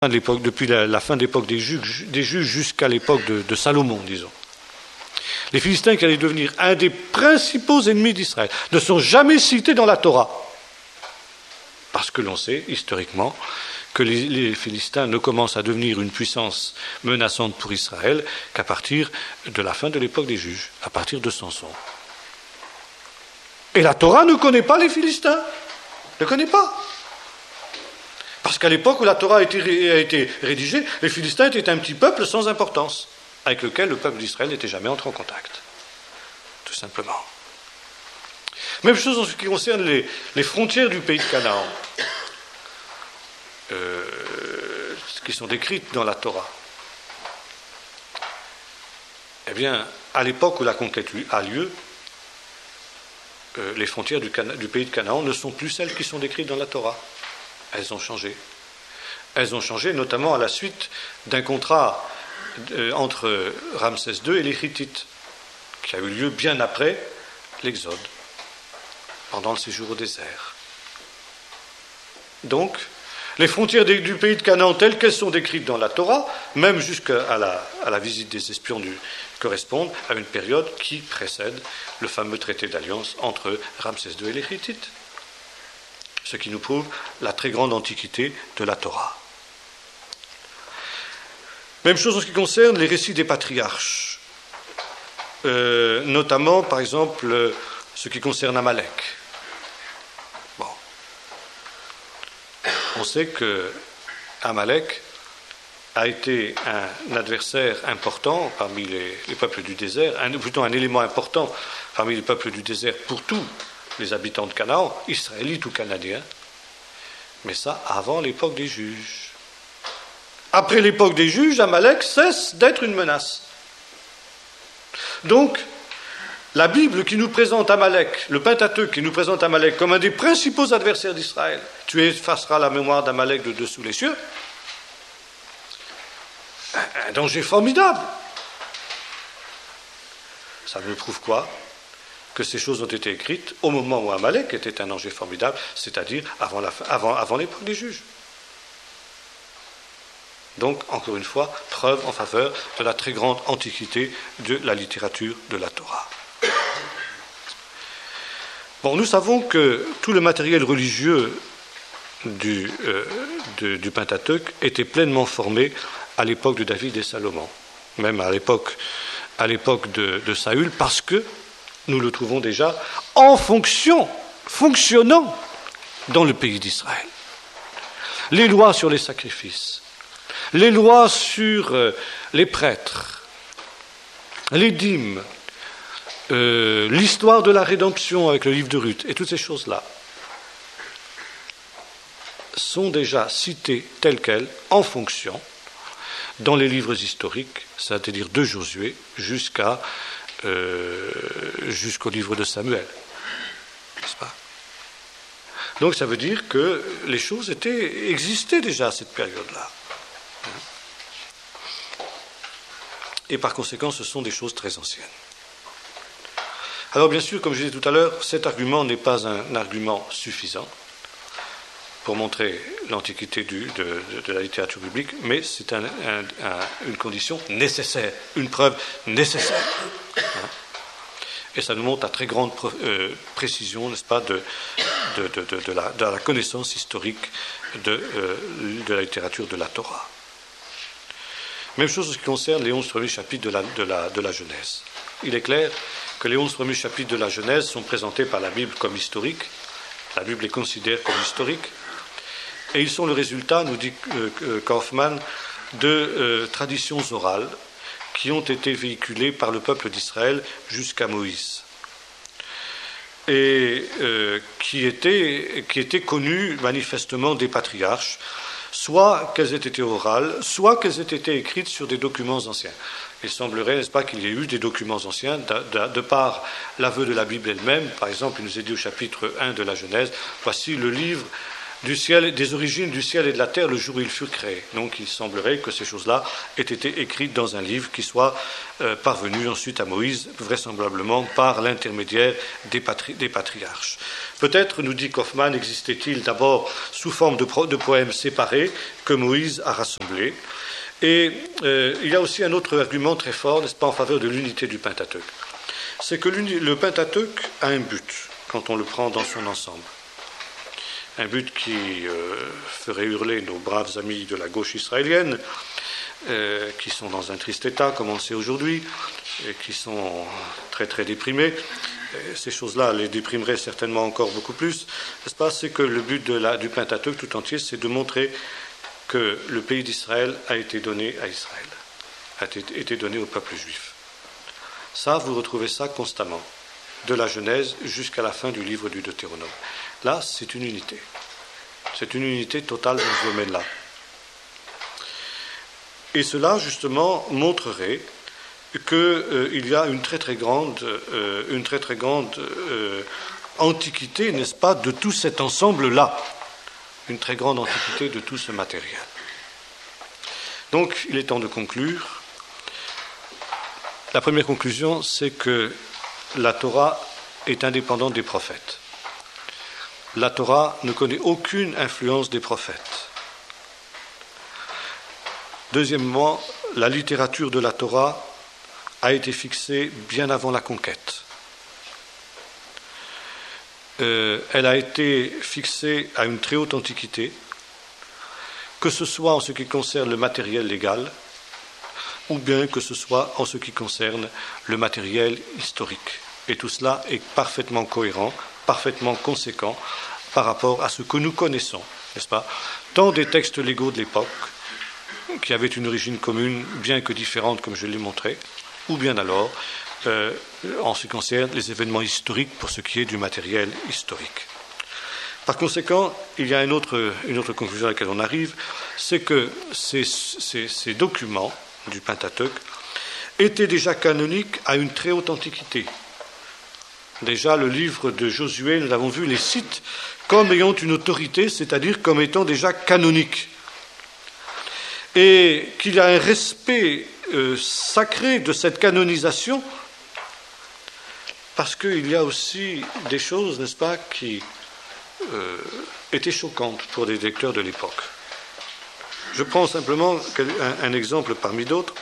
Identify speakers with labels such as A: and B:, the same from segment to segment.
A: depuis la fin de l'époque des juges jusqu'à l'époque de Salomon, disons. Les Philistins, qui allaient devenir un des principaux ennemis d'Israël, ne sont jamais cités dans la Torah. Parce que l'on sait, historiquement, que les Philistins ne commencent à devenir une puissance menaçante pour Israël qu'à partir de la fin de l'époque des juges, à partir de Samson. Et la Torah ne connaît pas les Philistins, ne connaît pas. Parce qu'à l'époque où la Torah a été rédigée, les Philistins étaient un petit peuple sans importance, avec lequel le peuple d'Israël n'était jamais entré en contact, tout simplement. Même chose en ce qui concerne les frontières du pays de Canaan, qui sont décrites dans la Torah. Eh bien, à l'époque où la conquête a lieu, les frontières du pays de Canaan ne sont plus celles qui sont décrites dans la Torah. Elles ont changé. Elles ont changé notamment à la suite d'un contrat entre Ramsès II et les Hittites, qui a eu lieu bien après l'Exode, pendant le séjour au désert. Donc, les frontières du pays de Canaan telles qu'elles sont décrites dans la Torah, même jusqu'à la visite des espions, correspondent à une période qui précède le fameux traité d'alliance entre Ramsès II et les Hittites. Ce qui nous prouve la très grande antiquité de la Torah. Même chose en ce qui concerne les récits des patriarches, notamment, par exemple, ce qui concerne Amalek. Bon. On sait que Amalek a été un adversaire important parmi les peuples du désert, plutôt un élément important parmi les peuples du désert pour tous les habitants de Canaan, israélites ou canadiens, mais ça avant l'époque des juges. Après l'époque des juges, Amalek cesse d'être une menace. Donc, la Bible qui nous présente Amalek, le Pentateuque qui nous présente Amalek comme un des principaux adversaires d'Israël, tu effaceras la mémoire d'Amalek de dessous les cieux, un danger formidable. Ça nous prouve quoi ? Que ces choses ont été écrites au moment où Amalek était un danger formidable, c'est-à-dire avant l'époque des juges. Donc, encore une fois, preuve en faveur de la très grande antiquité de la littérature de la Torah. Bon, nous savons que tout le matériel religieux du Pentateuque était pleinement formé à l'époque de David et Salomon, même à l'époque de Saül, parce que nous le trouvons déjà fonctionnant dans le pays d'Israël. Les lois sur les sacrifices, les lois sur les prêtres, les dîmes, l'histoire de la rédemption avec le livre de Ruth, et toutes ces choses-là sont déjà citées telles quelles, en fonction, dans les livres historiques, c'est-à-dire de Josué jusqu'au livre de Samuel, n'est-ce pas ? Donc ça veut dire que les choses existaient déjà à cette période-là. Et par conséquent, ce sont des choses très anciennes. Alors bien sûr, comme je disais tout à l'heure, cet argument n'est pas un argument suffisant pour montrer l'antiquité de la littérature biblique, mais c'est une condition nécessaire, une preuve nécessaire. Et ça nous montre la très grande précision, n'est-ce pas, de la connaissance historique de la littérature de la Torah. Même chose en ce qui concerne les 11 premiers chapitres de la Genèse. Il est clair que les 11 premiers chapitres de la Genèse sont présentés par la Bible comme historiques. La Bible les considère comme historiques. Et ils sont le résultat, nous dit Kaufmann, de traditions orales qui ont été véhiculées par le peuple d'Israël jusqu'à Moïse. Et qui étaient connues manifestement des patriarches, soit qu'elles aient été orales, soit qu'elles aient été écrites sur des documents anciens. Il semblerait, n'est-ce pas, qu'il y ait eu des documents anciens, de par l'aveu de la Bible elle-même. Par exemple, il nous est dit au chapitre 1 de la Genèse, voici le livre des origines du ciel et de la terre le jour où ils furent créés. Donc il semblerait que ces choses-là aient été écrites dans un livre qui soit parvenu ensuite à Moïse, vraisemblablement par l'intermédiaire des patriarches. Peut-être, nous dit Kaufmann, existait-il d'abord sous forme de poèmes séparés que Moïse a rassemblés. Et il y a aussi un autre argument très fort, n'est-ce pas, en faveur de l'unité du Pentateuque. C'est que le Pentateuque a un but quand on le prend dans son ensemble. Un but qui ferait hurler nos braves amis de la gauche israélienne, qui sont dans un triste état, comme on le sait aujourd'hui, et qui sont très très déprimés. Ces choses-là les déprimeraient certainement encore beaucoup plus, n'est-ce pas? C'est que le but du Pentateuque tout entier, c'est de montrer que le pays d'Israël a été donné à Israël, a été donné au peuple juif. Ça, vous retrouvez ça constamment, de la Genèse jusqu'à la fin du livre du Deutéronome. Là, c'est une unité. C'est une unité totale dans ce domaine-là. Et cela, justement, montrerait qu'il y a une très très grande antiquité, n'est-ce pas, de tout cet ensemble-là. Une très grande antiquité de tout ce matériel. Donc, il est temps de conclure. La première conclusion, c'est que la Torah est indépendante des prophètes. La Torah ne connaît aucune influence des prophètes. Deuxièmement, la littérature de la Torah a été fixée bien avant la conquête. Elle a été fixée à une très haute antiquité, que ce soit en ce qui concerne le matériel légal, ou bien que ce soit en ce qui concerne le matériel historique. Et tout cela est parfaitement cohérent, parfaitement conséquent par rapport à ce que nous connaissons, n'est-ce pas, tant des textes légaux de l'époque, qui avaient une origine commune, bien que différente, comme je l'ai montré, ou bien alors en ce qui concerne les événements historiques pour ce qui est du matériel historique. Par conséquent, il y a une autre conclusion à laquelle on arrive, c'est que ces documents du Pentateuque étaient déjà canoniques à une très haute antiquité. Déjà, le livre de Josué, nous l'avons vu, les cite comme ayant une autorité, c'est-à-dire comme étant déjà canoniques. Et qu'il y a un respect sacré de cette canonisation, parce qu'il y a aussi des choses, n'est-ce pas, qui étaient choquantes pour des lecteurs de l'époque. Je prends simplement un exemple parmi d'autres.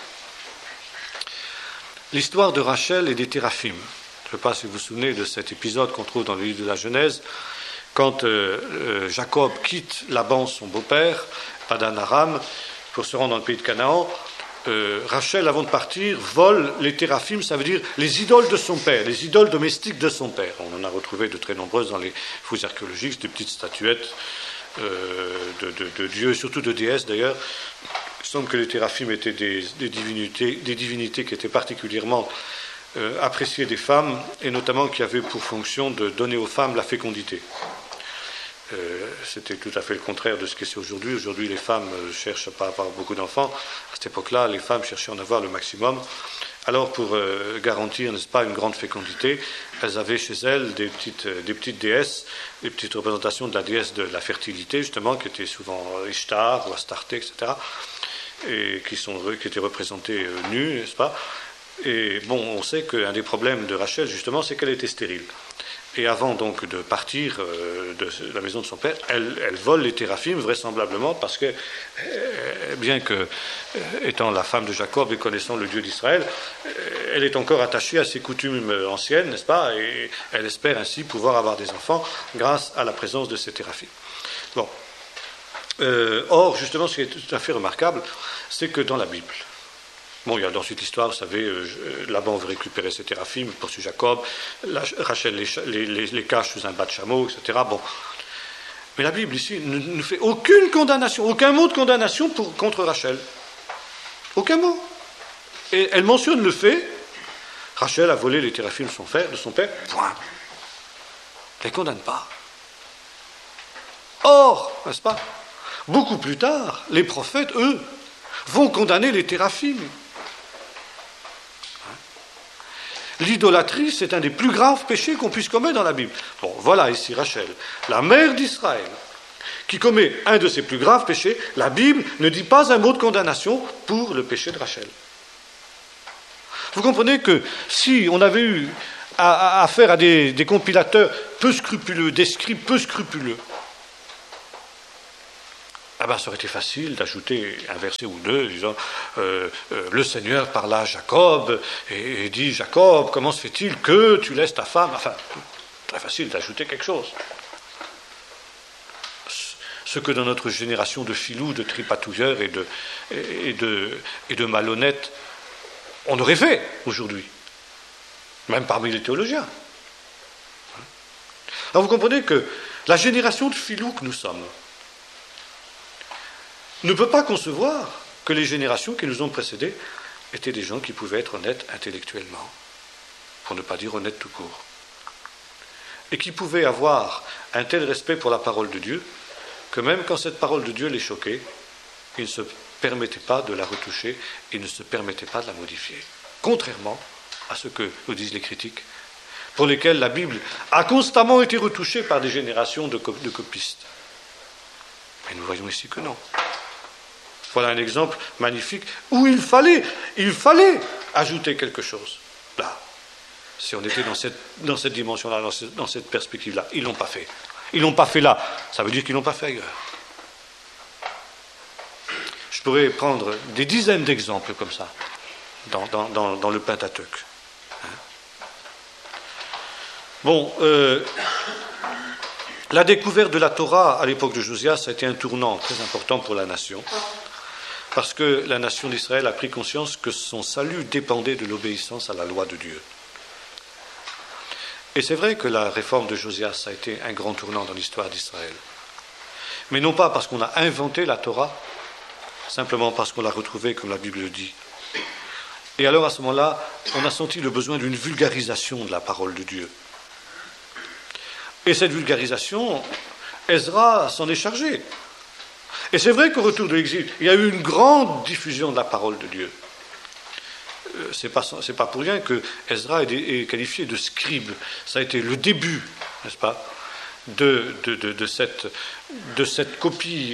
A: L'histoire de Rachel et des Téraphim. Je ne sais pas si vous vous souvenez de cet épisode qu'on trouve dans le livre de la Genèse, quand Jacob quitte Laban, son beau-père, Padan Aram, pour se rendre dans le pays de Canaan. Rachel, avant de partir, vole les téraphim, ça veut dire les idoles de son père, les idoles domestiques de son père. On en a retrouvé de très nombreuses dans les fouilles archéologiques, des petites statuettes de dieux, surtout de déesses d'ailleurs. Il semble que les téraphim étaient des divinités qui étaient particulièrement appréciées des femmes, et notamment qui avaient pour fonction de donner aux femmes la fécondité. C'était tout à fait le contraire de ce que c'est aujourd'hui. Aujourd'hui, les femmes ne cherchent pas à avoir beaucoup d'enfants. À cette époque-là, les femmes cherchaient à en avoir le maximum. Alors, pour garantir, n'est-ce pas, une grande fécondité, elles avaient chez elles des petites déesses, des petites représentations de la déesse de la fertilité, justement, qui étaient souvent Ishtar ou Astarté, etc., et qui étaient représentées nues, n'est-ce pas. Et bon, on sait qu'un des problèmes de Rachel, justement, c'est qu'elle était stérile. Et avant donc de partir de la maison de son père, elle vole les téraphim, vraisemblablement parce que, bien que étant la femme de Jacob et connaissant le Dieu d'Israël, elle est encore attachée à ses coutumes anciennes, n'est-ce pas, et elle espère ainsi pouvoir avoir des enfants grâce à la présence de ces téraphim. Bon. Or, justement, ce qui est tout à fait remarquable, c'est que dans la Bible, bon, il y a ensuite l'histoire, vous savez, Laban veut récupérer ses téraphim, il poursuit Jacob, Rachel les cache sous un bas de chameau, etc. Bon. Mais la Bible ici ne fait aucune condamnation, aucun mot de condamnation contre Rachel. Aucun mot. Et elle mentionne le fait, Rachel a volé les téraphim de son père, point. Elle ne condamne pas. Or, n'est-ce pas, beaucoup plus tard, les prophètes, eux, vont condamner les téraphim. L'idolâtrie, c'est un des plus graves péchés qu'on puisse commettre dans la Bible. Bon, voilà ici Rachel, la mère d'Israël, qui commet un de ses plus graves péchés, la Bible ne dit pas un mot de condamnation pour le péché de Rachel. Vous comprenez que si on avait eu affaire à des compilateurs peu scrupuleux, des scribes peu scrupuleux, ça aurait été facile d'ajouter un verset ou deux disant le Seigneur parla à Jacob et dit Jacob, comment se fait-il que tu laisses ta femme? Enfin, très facile d'ajouter quelque chose. Ce que dans notre génération de filous, de tripatouilleurs et de malhonnêtes, on aurait fait aujourd'hui, même parmi les théologiens. Alors vous comprenez que la génération de filous que nous sommes ne peut pas concevoir que les générations qui nous ont précédés étaient des gens qui pouvaient être honnêtes intellectuellement, pour ne pas dire honnêtes tout court, et qui pouvaient avoir un tel respect pour la parole de Dieu que même quand cette parole de Dieu les choquait, ils ne se permettaient pas de la retoucher, ils ne se permettaient pas de la modifier, contrairement à ce que nous disent les critiques, pour lesquels la Bible a constamment été retouchée par des générations de copistes. Mais nous voyons ici que non. Voilà un exemple magnifique où il fallait ajouter quelque chose. Là, si on était dans cette dimension-là, dans cette perspective-là, ils ne l'ont pas fait. Ils ne l'ont pas fait là, ça veut dire qu'ils ne l'ont pas fait ailleurs. Je pourrais prendre des dizaines d'exemples comme ça dans le Pentateuque. Bon, la découverte de la Torah à l'époque de Josias a été un tournant très important pour la nation, parce que la nation d'Israël a pris conscience que son salut dépendait de l'obéissance à la loi de Dieu. Et c'est vrai que la réforme de Josias a été un grand tournant dans l'histoire d'Israël. Mais non pas parce qu'on a inventé la Torah, simplement parce qu'on l'a retrouvée comme la Bible le dit. Et alors à ce moment-là, on a senti le besoin d'une vulgarisation de la parole de Dieu. Et cette vulgarisation, Ezra s'en est chargé. Et c'est vrai qu'au retour de l'exil, il y a eu une grande diffusion de la parole de Dieu. C'est pas pour rien que Ezra est qualifié de scribe. Ça a été le début, n'est-ce pas, de cette copie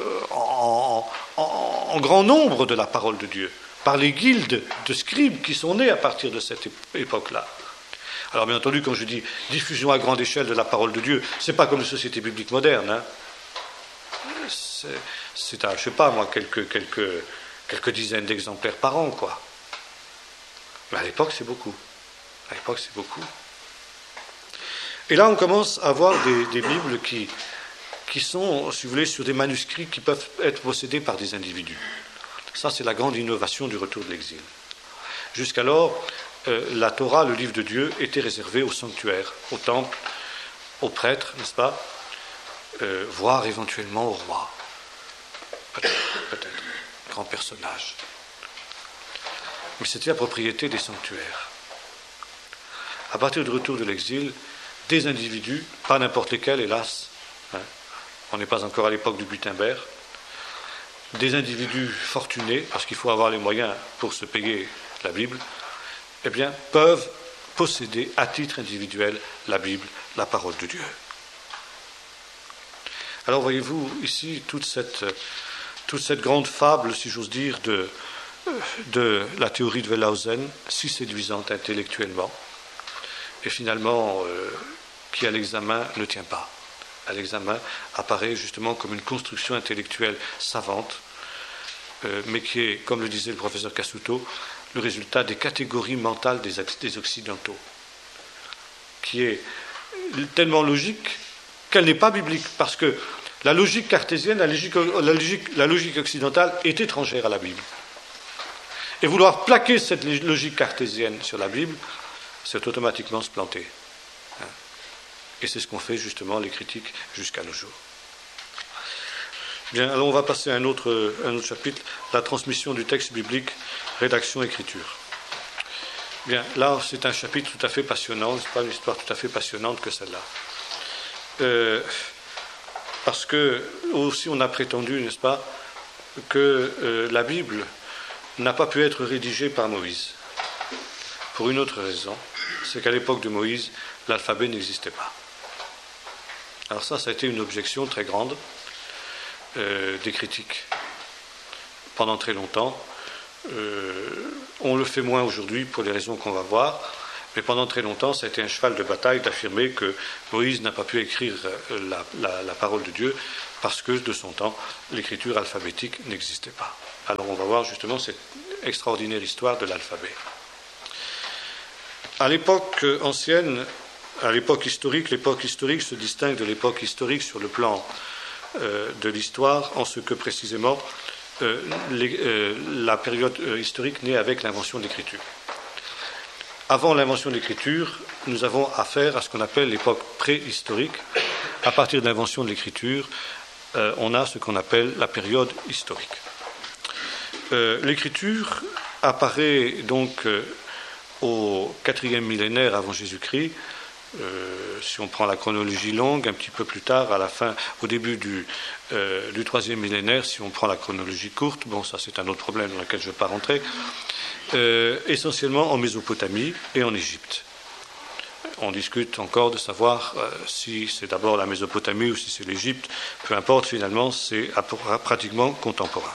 A: en grand nombre de la parole de Dieu, par les guildes de scribes qui sont nées à partir de cette époque-là. Alors bien entendu, quand je dis diffusion à grande échelle de la parole de Dieu, c'est pas comme les sociétés bibliques modernes, hein. C'est à, je sais pas moi, quelques dizaines d'exemplaires par an, quoi. Mais à l'époque, c'est beaucoup. À l'époque, c'est beaucoup. Et là, on commence à voir des Bibles qui sont, si vous voulez, sur des manuscrits qui peuvent être possédés par des individus. Ça, c'est la grande innovation du retour de l'exil. Jusqu'alors, la Torah, le livre de Dieu, était réservé au sanctuaire, au temple, aux prêtres, n'est-ce pas, voire éventuellement au roi. Peut-être, grand personnage. Mais c'était la propriété des sanctuaires. À partir du retour de l'exil, des individus, pas n'importe lesquels, hélas, hein, on n'est pas encore à l'époque du Gutenberg, des individus fortunés, parce qu'il faut avoir les moyens pour se payer la Bible, eh bien, peuvent posséder à titre individuel la Bible, la parole de Dieu. Alors voyez-vous ici toute cette grande fable, si j'ose dire, de la théorie de Wellhausen, si séduisante intellectuellement, et finalement qui à l'examen ne tient pas. À l'examen apparaît justement comme une construction intellectuelle savante, mais qui est, comme le disait le professeur Cassuto, le résultat des catégories mentales des Occidentaux, qui est tellement logique qu'elle n'est pas biblique, parce que la logique cartésienne, la logique occidentale est étrangère à la Bible. Et vouloir plaquer cette logique cartésienne sur la Bible, c'est automatiquement se planter. Et c'est ce qu'ont fait justement les critiques jusqu'à nos jours. Bien, alors on va passer à un autre chapitre, la transmission du texte biblique, rédaction, écriture. Bien, là c'est un chapitre tout à fait passionnant, c'est pas une histoire tout à fait passionnante que celle-là. Parce que aussi on a prétendu, n'est-ce pas, que la Bible n'a pas pu être rédigée par Moïse. Pour une autre raison, c'est qu'à l'époque de Moïse, l'alphabet n'existait pas. Alors ça a été une objection très grande des critiques pendant très longtemps. On le fait moins aujourd'hui pour les raisons qu'on va voir, mais pendant très longtemps, ça a été un cheval de bataille d'affirmer que Moïse n'a pas pu écrire la parole de Dieu parce que, de son temps, l'écriture alphabétique n'existait pas. Alors on va voir justement cette extraordinaire histoire de l'alphabet. À l'époque ancienne, à l'époque historique se distingue de l'époque historique sur le plan de l'histoire, en ce que précisément la période historique naît avec l'invention de l'écriture. Avant l'invention de l'écriture, nous avons affaire à ce qu'on appelle l'époque préhistorique. À partir de l'invention de l'écriture, on a ce qu'on appelle la période historique. L'écriture apparaît donc au 4e millénaire avant Jésus-Christ. Si on prend la chronologie longue, un petit peu plus tard, au début du 3e millénaire, si on prend la chronologie courte, bon, ça c'est un autre problème dans lequel je ne vais pas rentrer, essentiellement en Mésopotamie et en Égypte. On discute encore de savoir si c'est d'abord la Mésopotamie ou si c'est l'Égypte, peu importe, finalement, c'est pratiquement contemporain.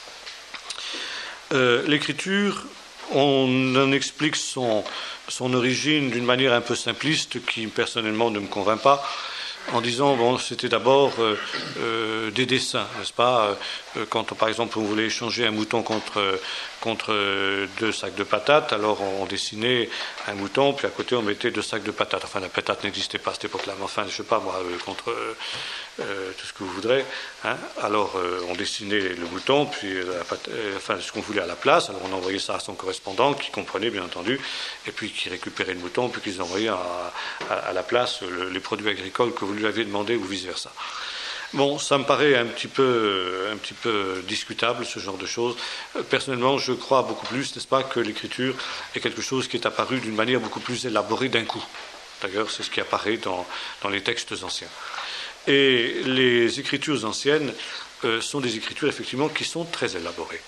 A: L'écriture, on en explique son origine d'une manière un peu simpliste qui personnellement ne me convainc pas, en disant bon, c'était d'abord des dessins, n'est-ce pas, quand par exemple on voulait échanger un mouton contre 2 sacs de patates, alors on dessinait un mouton, puis à côté on mettait 2 sacs de patates. Enfin, la patate n'existait pas à cette époque-là, mais enfin, je ne sais pas moi, contre tout ce que vous voudrez. Hein. Alors on dessinait le mouton, puis ce qu'on voulait à la place, alors on envoyait ça à son correspondant, qui comprenait bien entendu, et puis qui récupérait le mouton, puis qui envoyait à la place les produits agricoles que vous lui aviez demandé, ou vice-versa. Bon, ça me paraît un petit peu discutable, ce genre de choses. Personnellement, je crois beaucoup plus, n'est-ce pas, que l'écriture est quelque chose qui est apparu d'une manière beaucoup plus élaborée d'un coup. D'ailleurs, c'est ce qui apparaît dans les textes anciens. Et les écritures anciennes sont des écritures, effectivement, qui sont très élaborées.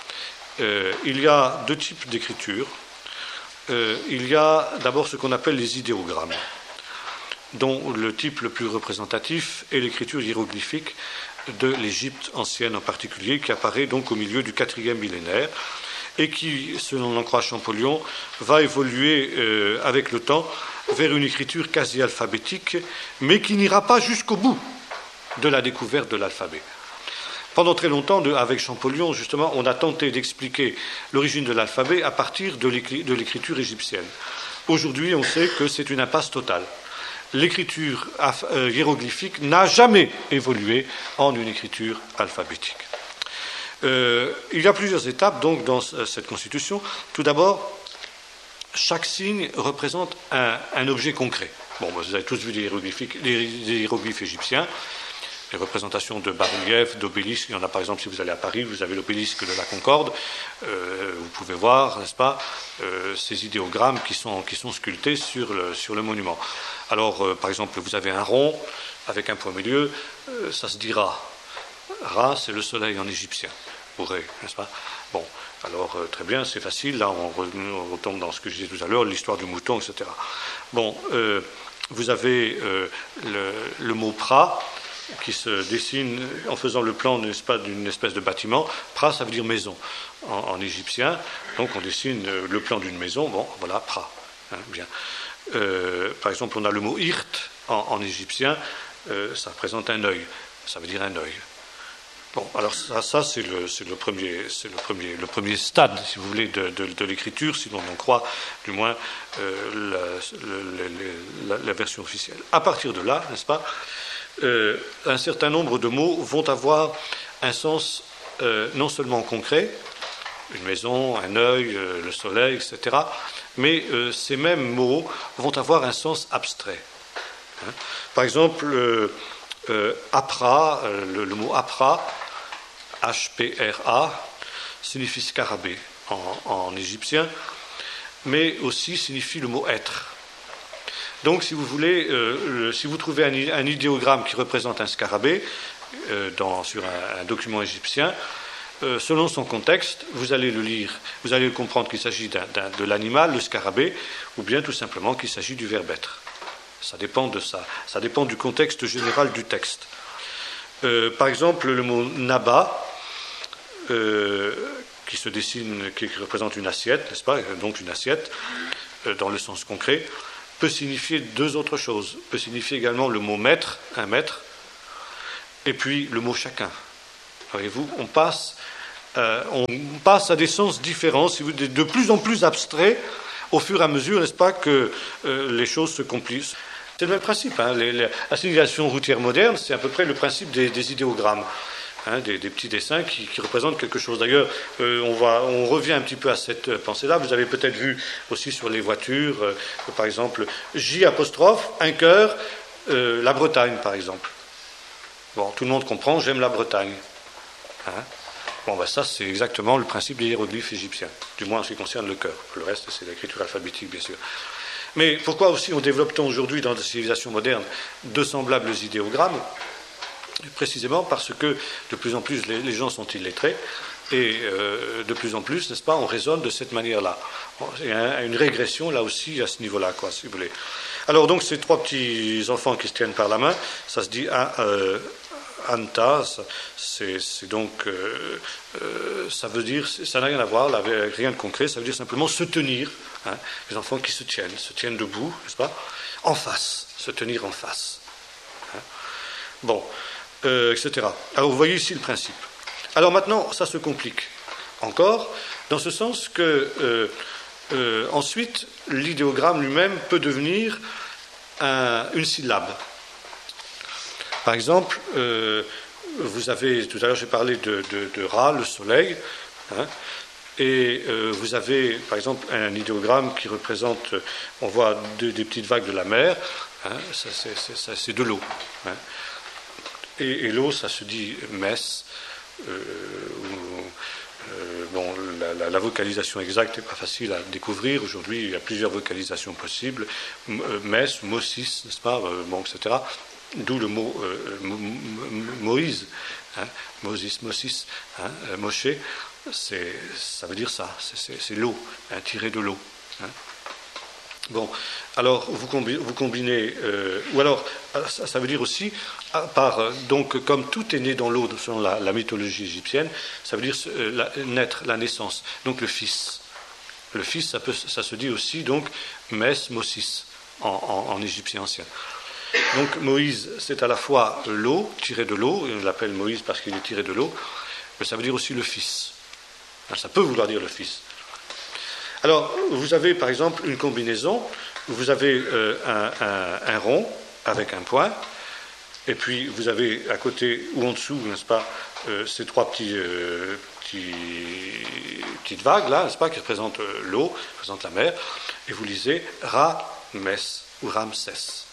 A: Il y a 2 types d'écritures. Il y a d'abord ce qu'on appelle les idéogrammes, dont le type le plus représentatif est l'écriture hiéroglyphique de l'Égypte ancienne en particulier, qui apparaît donc au milieu du 4e millénaire, et qui, selon l'en croit Champollion, va évoluer avec le temps vers une écriture quasi alphabétique, mais qui n'ira pas jusqu'au bout de la découverte de l'alphabet. Pendant très longtemps, avec Champollion, justement, on a tenté d'expliquer l'origine de l'alphabet à partir de l'écriture égyptienne. Aujourd'hui, on sait que c'est une impasse totale. L'écriture hiéroglyphique n'a jamais évolué en une écriture alphabétique. Il y a plusieurs étapes donc dans cette constitution. Tout d'abord, chaque signe représente un objet concret. Bon, vous avez tous vu les hiéroglyphes égyptiens, les représentations de bas-reliefs, d'obélisques. Il y en a par exemple, si vous allez à Paris, vous avez l'obélisque de la Concorde. Vous pouvez voir, n'est-ce pas, ces idéogrammes qui sont sculptés sur le monument. Alors, par exemple, vous avez un rond avec un point au milieu, ça se dit Ra. Ra, c'est le soleil en égyptien, ou Ré, n'est-ce pas? Bon, alors très bien, c'est facile, là on retombe dans ce que je disais tout à l'heure, l'histoire du mouton, etc. Bon, vous avez le mot Pra, qui se dessine en faisant le plan, n'est-ce pas, d'une espèce de bâtiment. Pra, ça veut dire maison en égyptien, donc on dessine le plan d'une maison, bon, voilà, Pra, hein, bien. Par exemple, on a le mot Irt en égyptien, ça représente un œil, ça veut dire un œil. Bon, alors ça c'est le premier stade, si vous voulez, de l'écriture, si l'on en croit, du moins la version officielle. À partir de là, n'est-ce pas, un certain nombre de mots vont avoir un sens non seulement concret, une maison, un œil, le soleil, etc., mais ces mêmes mots vont avoir un sens abstrait. Hein. Par exemple, Apra, le mot Apra, H-P-R-A, signifie scarabée en égyptien, mais aussi signifie le mot être. Donc, si vous voulez, si vous trouvez un idéogramme qui représente un scarabée sur un document égyptien, selon son contexte, vous allez le lire, vous allez comprendre qu'il s'agit de l'animal, le scarabée, ou bien tout simplement qu'il s'agit du verbe être. Ça dépend du contexte général du texte. Par exemple, le mot Naba, qui se dessine, qui représente une assiette, n'est-ce pas? Donc une assiette, dans le sens concret, peut signifier deux autres choses. Peut signifier également le mot maître, un maître, et puis le mot chacun. Voyez-vous, on passe à des sens différents, de plus en plus abstraits, au fur et à mesure, n'est-ce pas, que les choses se compliquent. C'est le même principe. La signalisation routière moderne, c'est à peu près le principe des idéogrammes. Des petits dessins qui représentent quelque chose. D'ailleurs, on revient un petit peu à cette pensée-là. Vous avez peut-être vu aussi sur les voitures, par exemple, J', un cœur, la Bretagne, par exemple. Bon, tout le monde comprend, j'aime la Bretagne. Ça, c'est exactement le principe des hiéroglyphes égyptiens, du moins en ce qui concerne le cœur. Le reste, c'est l'écriture alphabétique, bien sûr. Mais pourquoi aussi on développe-t-on aujourd'hui dans la civilisation moderne de semblables idéogrammes? Précisément parce que de plus en plus les gens sont illettrés et de plus en plus, n'est-ce pas, on raisonne de cette manière-là. Il y a une régression là aussi à ce niveau-là, quoi, si vous voulez. Alors donc ces trois petits enfants qui se tiennent par la main, ça se dit Anta, c'est donc, ça veut dire, ça n'a rien à voir, là, avec rien de concret, ça veut dire simplement se tenir, les enfants qui se tiennent debout, n'est-ce pas, en face, se tenir en face. Etc. Alors vous voyez ici le principe. Alors maintenant, ça se complique encore, dans ce sens que ensuite, l'idéogramme lui-même peut devenir une syllabe. Par exemple, vous avez, tout à l'heure j'ai parlé de Ra, le soleil, et vous avez par exemple un idéogramme qui représente, on voit des petites vagues de la mer, c'est de l'eau. Et l'eau, ça se dit mess. La vocalisation exacte n'est pas facile à découvrir. Aujourd'hui, il y a plusieurs vocalisations possibles. Mess, Mossis, n'est-ce pas, etc. D'où le mot Moïse, Moses, Mossis, Moshe, ça veut dire ça, c'est l'eau, tiré de l'eau. Alors vous combinez, ou alors ça veut dire aussi, donc comme tout est né dans l'eau selon la mythologie égyptienne, ça veut dire naître, la naissance. Donc le fils, ça se dit aussi donc Mes Mosis en égyptien ancien. Donc Moïse, c'est à la fois l'eau, tiré de l'eau, et on l'appelle Moïse parce qu'il est tiré de l'eau, mais ça veut dire aussi le fils. Alors, ça peut vouloir dire le fils. Alors, vous avez par exemple une combinaison, vous avez un rond avec un point, et puis vous avez à côté ou en dessous, n'est-ce pas, ces trois petites vagues là, n'est-ce pas, qui représentent l'eau, qui représentent la mer, et vous lisez Ra-Mes ou Ramsès.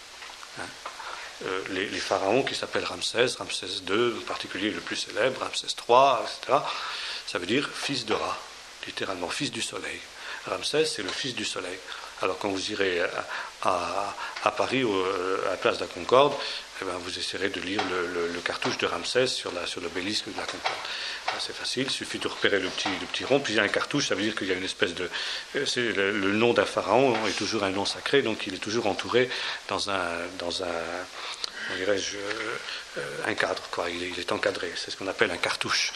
A: Les pharaons qui s'appellent Ramsès II, en particulier le plus célèbre, Ramsès III, etc., ça veut dire fils de Ra. Littéralement, fils du soleil. Ramsès, c'est le fils du soleil. Alors quand vous irez à Paris, à la place de la Concorde, vous essayerez de lire le cartouche de Ramsès sur l'obélisque de la Concorde. C'est facile, il suffit de repérer le petit rond, puis il y a un cartouche, ça veut dire qu'il y a une espèce de... le nom d'un pharaon est toujours un nom sacré, donc il est toujours entouré dans un un cadre, quoi. Il est encadré, c'est ce qu'on appelle un cartouche.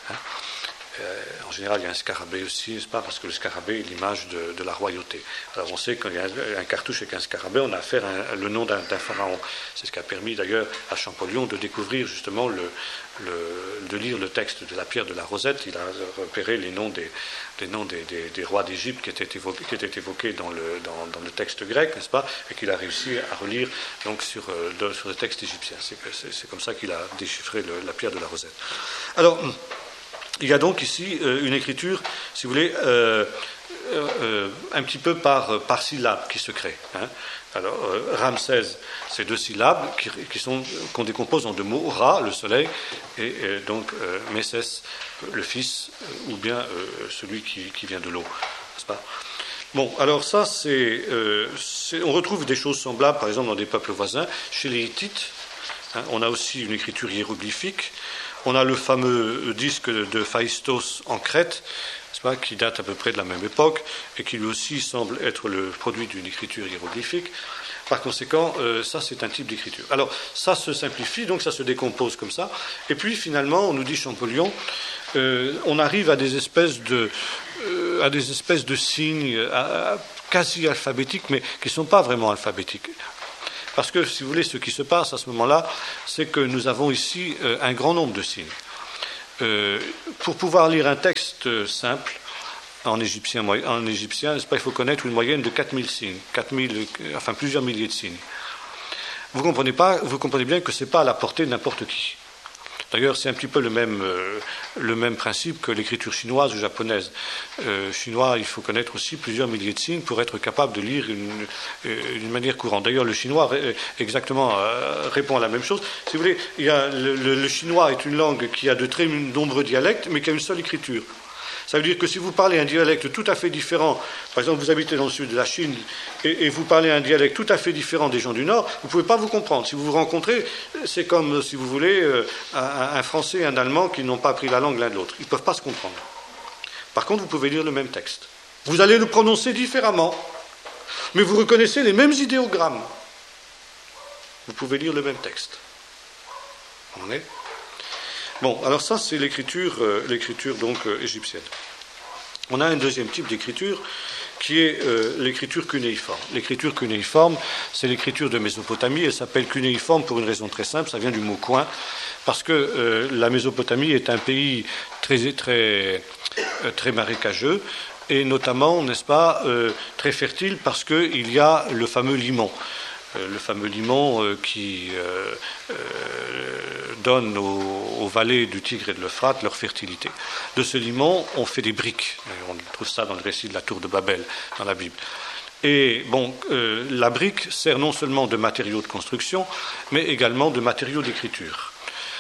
A: En général, il y a un scarabée aussi, n'est-ce pas, parce que le scarabée est l'image de la royauté. Alors on sait qu'il y a un cartouche avec un scarabée, on a affaire à le nom d'un pharaon. C'est ce qui a permis d'ailleurs à Champollion de découvrir justement de lire le texte de la pierre de la Rosette. Il a repéré les noms des rois d'Égypte qui étaient évoqués dans le texte grec, n'est-ce pas, et qu'il a réussi à relire donc sur le texte égyptien. C'est comme ça qu'il a déchiffré la pierre de la Rosette. Alors, il y a donc ici une écriture, si vous voulez, un petit peu par syllabe qui se crée. Alors, Ramsès, c'est deux syllabes qu'on décompose en deux mots, Ra, le soleil, et donc Mésès, le fils, ou bien celui qui vient de l'eau, n'est-ce pas ? Bon, alors ça, on retrouve des choses semblables, par exemple, dans des peuples voisins. Chez les Hittites, on a aussi une écriture hiéroglyphique. On a le fameux disque de Phaistos en Crète, n'est-ce pas, qui date à peu près de la même époque et qui lui aussi semble être le produit d'une écriture hiéroglyphique. Par conséquent, ça c'est un type d'écriture. Alors, ça se simplifie, donc ça se décompose comme ça. Et puis finalement, on nous dit Champollion, on arrive à des espèces de signes quasi alphabétiques, mais qui ne sont pas vraiment alphabétiques. Parce que, si vous voulez, ce qui se passe à ce moment-là, c'est que nous avons ici un grand nombre de signes. Pour pouvoir lire un texte simple, en égyptien, n'est-ce pas, il faut connaître une moyenne de 4000 signes, plusieurs milliers de signes. Vous comprenez bien que ce n'est pas à la portée de n'importe qui. D'ailleurs, c'est un petit peu le même principe que l'écriture chinoise ou japonaise. Chinois, il faut connaître aussi plusieurs milliers de signes pour être capable de lire d'une manière courante. D'ailleurs, le chinois répond à la même chose. Si vous voulez, le chinois est une langue qui a de très nombreux dialectes, mais qui a une seule écriture. Ça veut dire que si vous parlez un dialecte tout à fait différent, par exemple, vous habitez dans le sud de la Chine et vous parlez un dialecte tout à fait différent des gens du Nord, vous ne pouvez pas vous comprendre. Si vous vous rencontrez, c'est comme, si vous voulez, un Français et un Allemand qui n'ont pas appris la langue l'un de l'autre. Ils ne peuvent pas se comprendre. Par contre, vous pouvez lire le même texte. Vous allez le prononcer différemment, mais vous reconnaissez les mêmes idéogrammes. Vous pouvez lire le même texte. On est ? Bon, alors ça, c'est l'écriture donc égyptienne. On a un deuxième type d'écriture qui est l'écriture cunéiforme. L'écriture cunéiforme, c'est l'écriture de Mésopotamie. Elle s'appelle cunéiforme pour une raison très simple, ça vient du mot coin, parce que la Mésopotamie est un pays très marécageux, et notamment, n'est-ce pas, très fertile parce qu'il y a le fameux limon. Le fameux limon qui donne aux vallées du Tigre et de l'Euphrate leur fertilité. De ce limon, on fait des briques. On trouve ça dans le récit de la tour de Babel, dans la Bible. Et bon, la brique sert non seulement de matériau de construction, mais également de matériau d'écriture.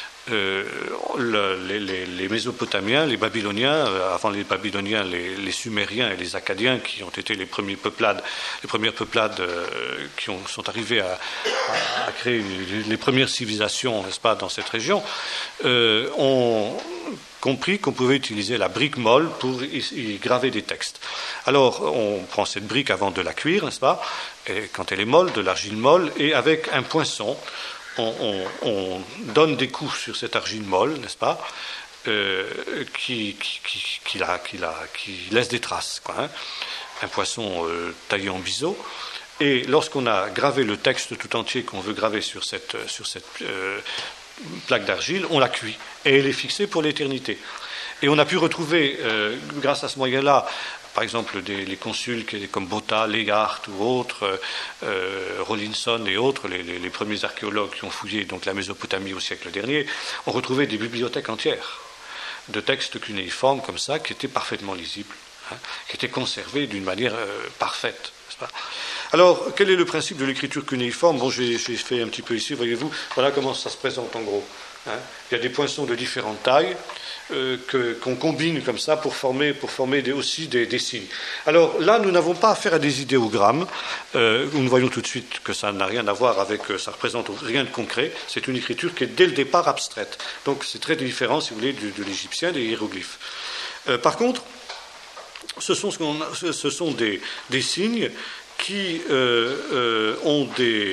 A: Les Mésopotamiens, les Babyloniens, avant les Babyloniens, les Sumériens et les Akkadiens, qui ont été les premières peuplades qui sont arrivées à créer les premières civilisations, n'est-ce pas, dans cette région, ont compris qu'on pouvait utiliser la brique molle pour y graver des textes. Alors, on prend cette brique avant de la cuire, n'est-ce pas, et quand elle est molle, de l'argile molle, et avec un poinçon, on donne des coups sur cette argile molle, n'est-ce pas, qui laisse des traces, quoi, hein. Un poisson taillé en biseau. Et lorsqu'on a gravé le texte tout entier qu'on veut graver sur cette plaque d'argile, on la cuit. Et elle est fixée pour l'éternité. Et on a pu retrouver, grâce à ce moyen-là, par exemple, les consuls comme Botta, Legard ou autres, Rawlinson et autres, les premiers archéologues qui ont fouillé donc la Mésopotamie au siècle dernier, ont retrouvé des bibliothèques entières de textes cunéiformes comme ça, qui étaient parfaitement lisibles, hein, qui étaient conservés d'une manière parfaite, n'est-ce pas ? Alors, quel est le principe de l'écriture cunéiforme ? Bon, j'ai fait un petit peu ici, voyez-vous, voilà comment ça se présente en gros. Hein. Il y a des poinçons de différentes tailles, qu'on combine comme ça pour former aussi des signes. Alors là, nous n'avons pas affaire à des idéogrammes. Nous voyons tout de suite que ça n'a rien à voir avec, ça représente rien de concret. C'est une écriture qui est dès le départ abstraite. Donc c'est très différent, si vous voulez, de l'égyptien, des hiéroglyphes. Par contre, ce sont des signes qui ont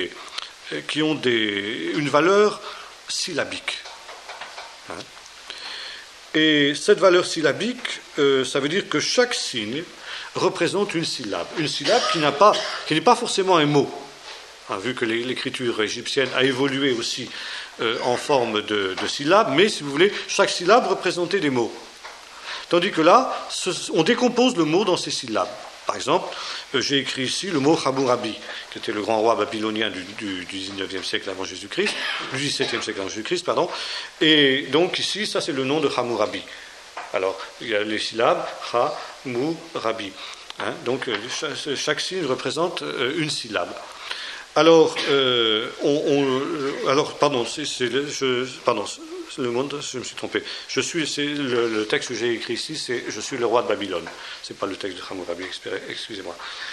A: une valeur syllabique. Hein. Et cette valeur syllabique, ça veut dire que chaque signe représente une syllabe qui n'est pas forcément un mot, hein, vu que l'écriture égyptienne a évolué aussi en forme de syllabes, mais si vous voulez, chaque syllabe représentait des mots. Tandis que là, on décompose le mot dans ces syllabes. Par exemple, j'ai écrit ici le mot Hammurabi, qui était le grand roi babylonien du 19e siècle avant Jésus-Christ, du 17e siècle avant Jésus-Christ, pardon. Et donc ici, ça c'est le nom de Hammurabi. Alors, il y a les syllabes Hammurabi. Hein, donc, chaque signe représente une syllabe. Alors, pardon, le monde, je me suis trompé. Le texte que j'ai écrit ici, c'est « Je suis le roi de Babylone ». Ce n'est pas le texte de Hammurabi, excusez-moi.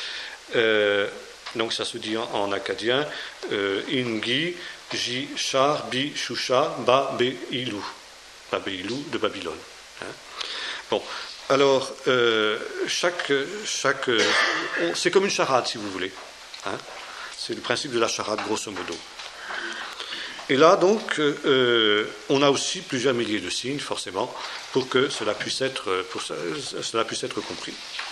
A: Donc ça se dit en akkadien « Ingi, Ji, Shar, Bi, Shusha, Ba, Be, Ilou ». Ba, Be, Ilou de Babylone. Hein. Bon, alors, c'est comme une charade, si vous voulez. Hein. C'est le principe de la charade, grosso modo. Et là, donc, on a aussi plusieurs milliers de signes, forcément, pour que cela puisse être compris.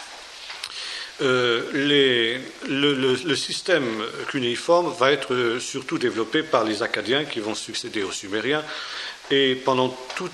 A: Le système cunéiforme va être surtout développé par les Akkadiens qui vont succéder aux Sumériens. Et pendant tout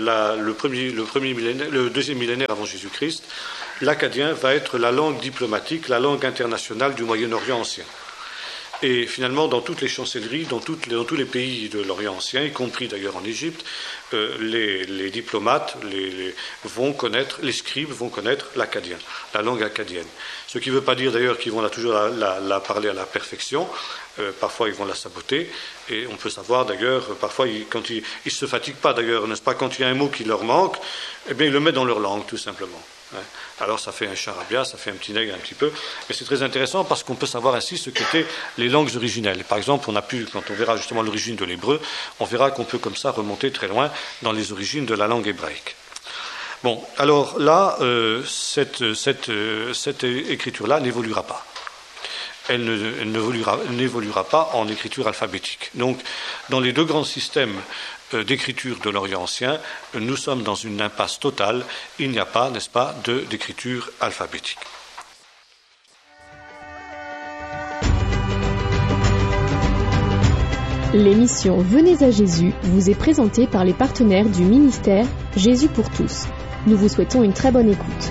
A: le deuxième millénaire avant Jésus-Christ, l'akkadien va être la langue diplomatique, la langue internationale du Moyen-Orient ancien. Et finalement, dans toutes les chancelleries, dans tous les pays de l'Orient ancien, y compris d'ailleurs en Égypte, les diplomates vont connaître, les scribes vont connaître l'akkadien, la langue akkadienne. Ce qui ne veut pas dire d'ailleurs qu'ils vont toujours la parler à la perfection. Parfois, ils vont la saboter. Et on peut savoir d'ailleurs, parfois, quand ils ne se fatiguent pas d'ailleurs, n'est-ce pas, quand il y a un mot qui leur manque, eh bien, ils le mettent dans leur langue, tout simplement. Alors ça fait un charabia, ça fait un petit nègre un petit peu, mais c'est très intéressant parce qu'on peut savoir ainsi ce qu'étaient les langues originelles. Par exemple, quand on verra justement l'origine de l'hébreu, on verra qu'on peut comme ça remonter très loin dans les origines de la langue hébraïque. Bon, alors là, cette écriture-là n'évoluera pas. Elle n'évoluera pas en écriture alphabétique. Donc, dans les deux grands systèmes d'écriture de l'Orient ancien, nous sommes dans une impasse totale. Il n'y a pas, n'est-ce pas, d'écriture alphabétique.
B: L'émission Venez à Jésus vous est présentée par les partenaires du ministère Jésus pour tous. Nous vous souhaitons une très bonne écoute.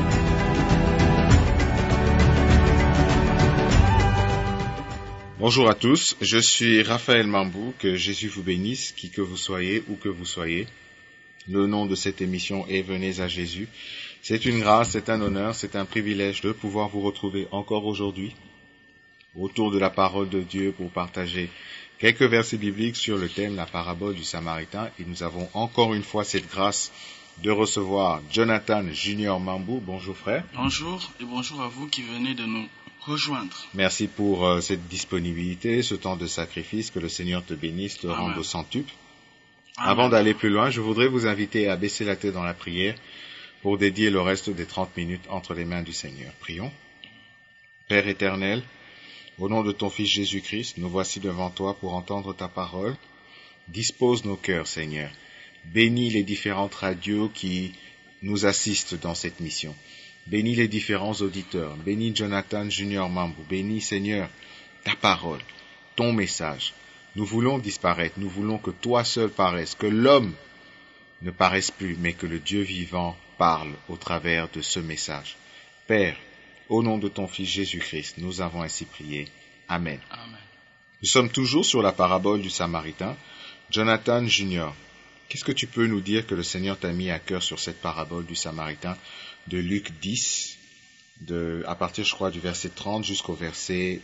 C: Bonjour à tous, je suis Raphaël Mambou, que Jésus vous bénisse, qui que vous soyez, où que vous soyez. Le nom de cette émission est Venez à Jésus. C'est une grâce, c'est un honneur, c'est un privilège de pouvoir vous retrouver encore aujourd'hui autour de la parole de Dieu pour partager quelques versets bibliques sur le thème la parabole du Samaritain. Et nous avons encore une fois cette grâce de recevoir Jonathan Junior Mambou. Bonjour frère.
D: Bonjour et bonjour à vous qui venez de nous rejoindre.
C: Merci pour cette disponibilité, ce temps de sacrifice, que le Seigneur te bénisse, te rende au centuple. Avant d'aller plus loin, je voudrais vous inviter à baisser la tête dans la prière pour dédier le reste des 30 minutes entre les mains du Seigneur. Prions. Père éternel, au nom de ton Fils Jésus-Christ, nous voici devant toi pour entendre ta parole. Dispose nos cœurs, Seigneur. Bénis les différentes radios qui nous assistent dans cette mission. Bénis les différents auditeurs. Bénis Jonathan Junior Mambou. Bénis, Seigneur, ta parole, ton message. Nous voulons disparaître. Nous voulons que toi seul paraisses, que l'homme ne paraisse plus, mais que le Dieu vivant parle au travers de ce message. Père, au nom de ton Fils Jésus-Christ, nous avons ainsi prié. Amen.
D: Amen.
C: Nous sommes toujours sur la parabole du Samaritain. Jonathan Junior, qu'est-ce que tu peux nous dire que le Seigneur t'a mis à cœur sur cette parabole du Samaritain de Luc 10, à partir, je crois, du verset 30 jusqu'au verset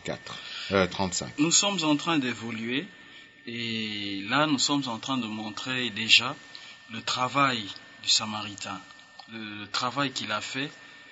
C: 35.
D: Nous sommes en train d'évoluer et là, nous sommes en train de montrer déjà le travail du Samaritain, le travail qu'il a fait.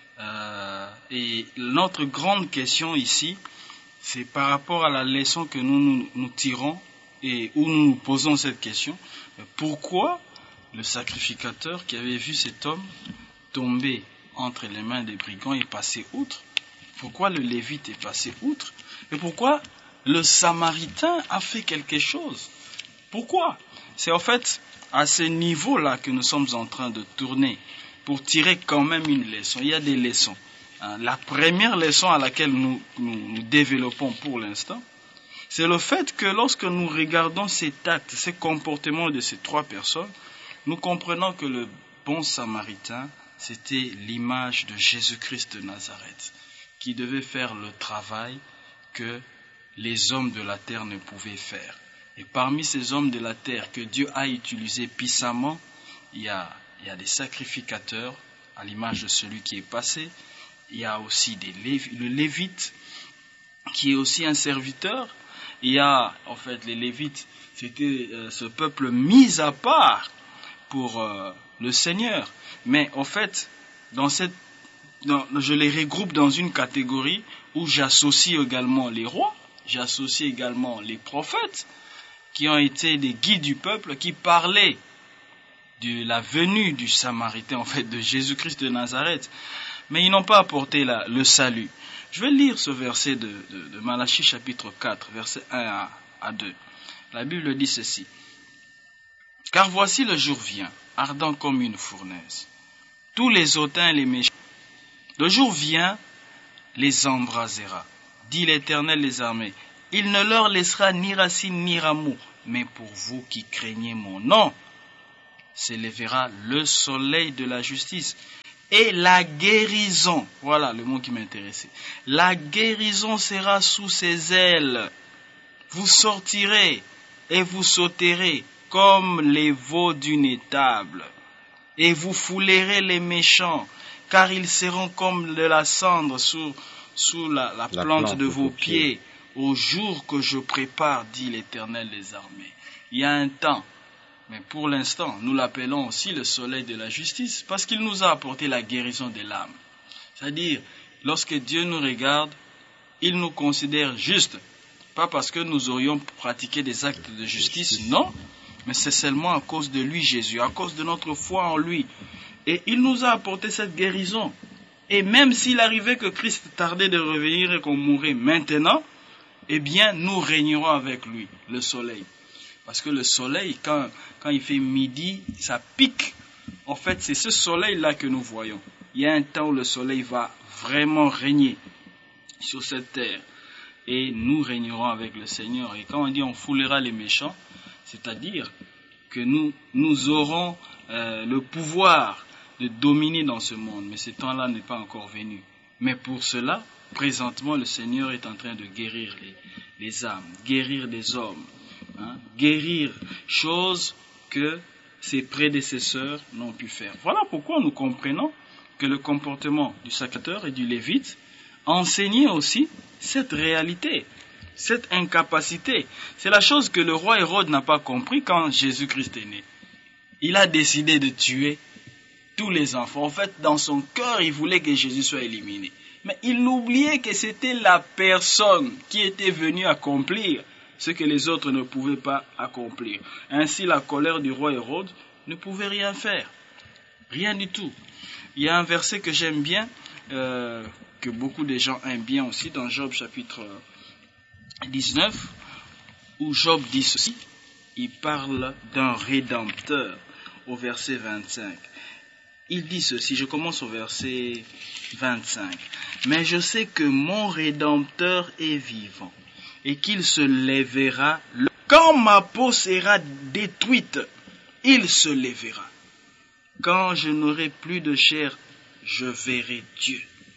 D: Et notre grande question ici, c'est par rapport à la leçon que nous tirons et où nous nous posons cette question. Pourquoi le sacrificateur qui avait vu cet homme tomber entre les mains des brigands est passé outre? Pourquoi le Lévite est passé outre? Et pourquoi le Samaritain a fait quelque chose? Pourquoi? C'est en fait à ce niveau-là que nous sommes en train de tourner pour tirer quand même une leçon. Il y a des leçons. La première leçon à laquelle nous développons pour l'instant, c'est le fait que lorsque nous regardons cet acte, ces comportements de ces trois personnes, nous comprenons que le bon Samaritain, c'était l'image de Jésus-Christ de Nazareth, qui devait faire le travail que les hommes de la terre ne pouvaient faire. Et parmi ces hommes de la terre que Dieu a utilisés puissamment, il y a des sacrificateurs, à l'image de celui qui est passé. Il y a aussi le Lévite, qui est aussi un serviteur. Il y a, en fait, les Lévites, c'était ce peuple mis à part pour le Seigneur. Mais en fait, je les regroupe dans une catégorie où j'associe également les rois, j'associe également les prophètes, qui ont été des guides du peuple, qui parlaient de la venue du Samaritain, en fait, de Jésus-Christ de Nazareth. mais ils n'ont pas apporté le salut. Je vais lire ce verset de Malachie chapitre 4, versets 1 à 2. La Bible dit ceci. « Car voici le jour vient, ardent comme une fournaise. Tous les hautains et les méchants. Le jour vient, les embrasera, dit l'Éternel des armées. Il ne leur laissera ni racine ni rameau, mais pour vous qui craignez mon nom, s'élèvera le soleil de la justice. Et la guérison, voilà le mot qui m'intéressait, la guérison sera sous ses ailes. Vous sortirez et vous sauterez comme les veaux d'une étable, et vous foulerez les méchants, car ils seront comme de la cendre sous la plante de vos pieds, au jour que je prépare, dit l'Éternel des armées. Il y a un temps, mais pour l'instant, nous l'appelons aussi le soleil de la justice, parce qu'il nous a apporté la guérison de l'âme. C'est-à-dire, lorsque Dieu nous regarde, il nous considère justes, pas parce que nous aurions pratiqué des actes de justice, non, mais c'est seulement à cause de lui, Jésus, à cause de notre foi en lui. Et il nous a apporté cette guérison. Et même s'il arrivait que Christ tardait de revenir et qu'on mourrait maintenant, eh bien, nous régnerons avec lui, le soleil. Parce que le soleil, quand il fait midi, ça pique. En fait, c'est ce soleil-là que nous voyons. Il y a un temps où le soleil va vraiment régner sur cette terre. Et nous régnerons avec le Seigneur. Et quand on dit on foulera les méchants, c'est-à-dire que nous aurons le pouvoir de dominer dans ce monde. Mais ce temps-là n'est pas encore venu. Mais pour cela, présentement, le Seigneur est en train de guérir les âmes, guérir des hommes, guérir choses que ses prédécesseurs n'ont pu faire. Voilà pourquoi nous comprenons que le comportement du sacrificateur et du lévite enseignait aussi cette réalité, cette incapacité. C'est la chose que le roi Hérode n'a pas compris quand Jésus-Christ est né. Il a décidé de tuer tous les enfants. En fait, dans son cœur, il voulait que Jésus soit éliminé. Mais il oubliait que c'était la personne qui était venue accomplir ce que les autres ne pouvaient pas accomplir. Ainsi, la colère du roi Hérode ne pouvait rien faire. Rien du tout. Il y a un verset que j'aime bien, que beaucoup de gens aiment bien aussi, dans Job chapitre 19, où Job dit ceci. Il parle d'un rédempteur au verset 25. Il dit ceci, je commence au verset 25. « Mais je sais que mon Rédempteur est vivant, et qu'il se lèvera. Quand ma peau sera détruite, il se lèvera. Quand je n'aurai plus de chair, je verrai Dieu.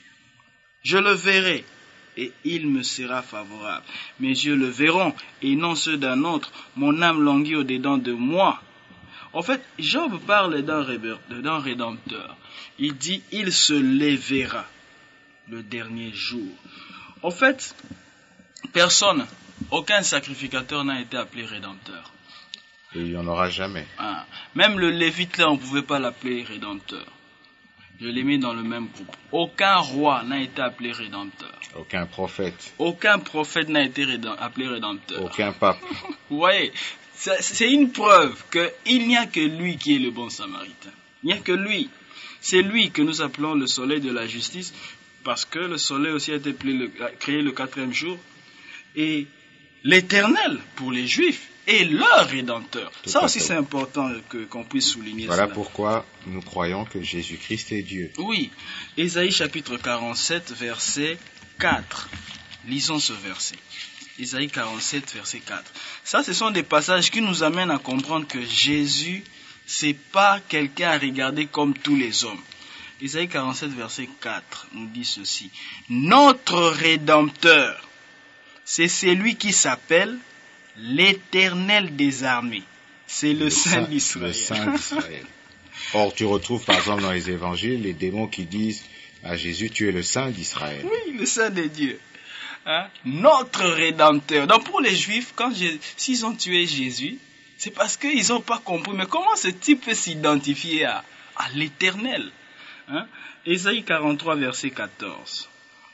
D: Je le verrai, et il me sera favorable. Mes yeux le verront, et non ceux d'un autre. Mon âme languit au-dedans de moi. » En fait, Job parle d'un rédempteur. Il dit, il se lèvera le dernier jour. En fait, personne, aucun sacrificateur n'a été appelé rédempteur.
C: Et il n'y en aura jamais.
D: Même le Lévite, là, on ne pouvait pas l'appeler rédempteur. Je l'ai mis dans le même groupe. Aucun roi n'a été appelé rédempteur.
C: Aucun prophète.
D: Aucun prophète n'a été appelé rédempteur.
C: Aucun pape.
D: Vous voyez, c'est une preuve qu'il n'y a que lui qui est le bon samaritain. Il n'y a que lui. C'est lui que nous appelons le soleil de la justice, parce que le soleil aussi a été créé le 4e jour. Et l'Éternel, pour les Juifs, est leur Rédempteur. Ça aussi, c'est important qu'on puisse souligner.
C: Voilà
D: cela.
C: pourquoi nous croyons que Jésus-Christ est Dieu.
D: Oui. Ésaïe chapitre 47, verset 4. Lisons ce verset. Ésaïe 47, verset 4. Ça, ce sont des passages qui nous amènent à comprendre que Jésus, c'est pas quelqu'un à regarder comme tous les hommes. Ésaïe 47, verset 4 nous dit ceci. Notre Rédempteur, c'est celui qui s'appelle l'Éternel des armées. C'est le Saint d'Israël.
C: Le Saint d'Israël. Or, tu retrouves par exemple dans les évangiles les démons qui disent à Jésus, tu es le Saint d'Israël.
D: Oui, le Saint de Dieu. Notre Rédempteur. Donc pour les Juifs, s'ils ont tué Jésus, c'est parce qu'ils n'ont pas compris. Mais comment ce type peut s'identifier à l'Éternel? Ésaïe 43, verset 14.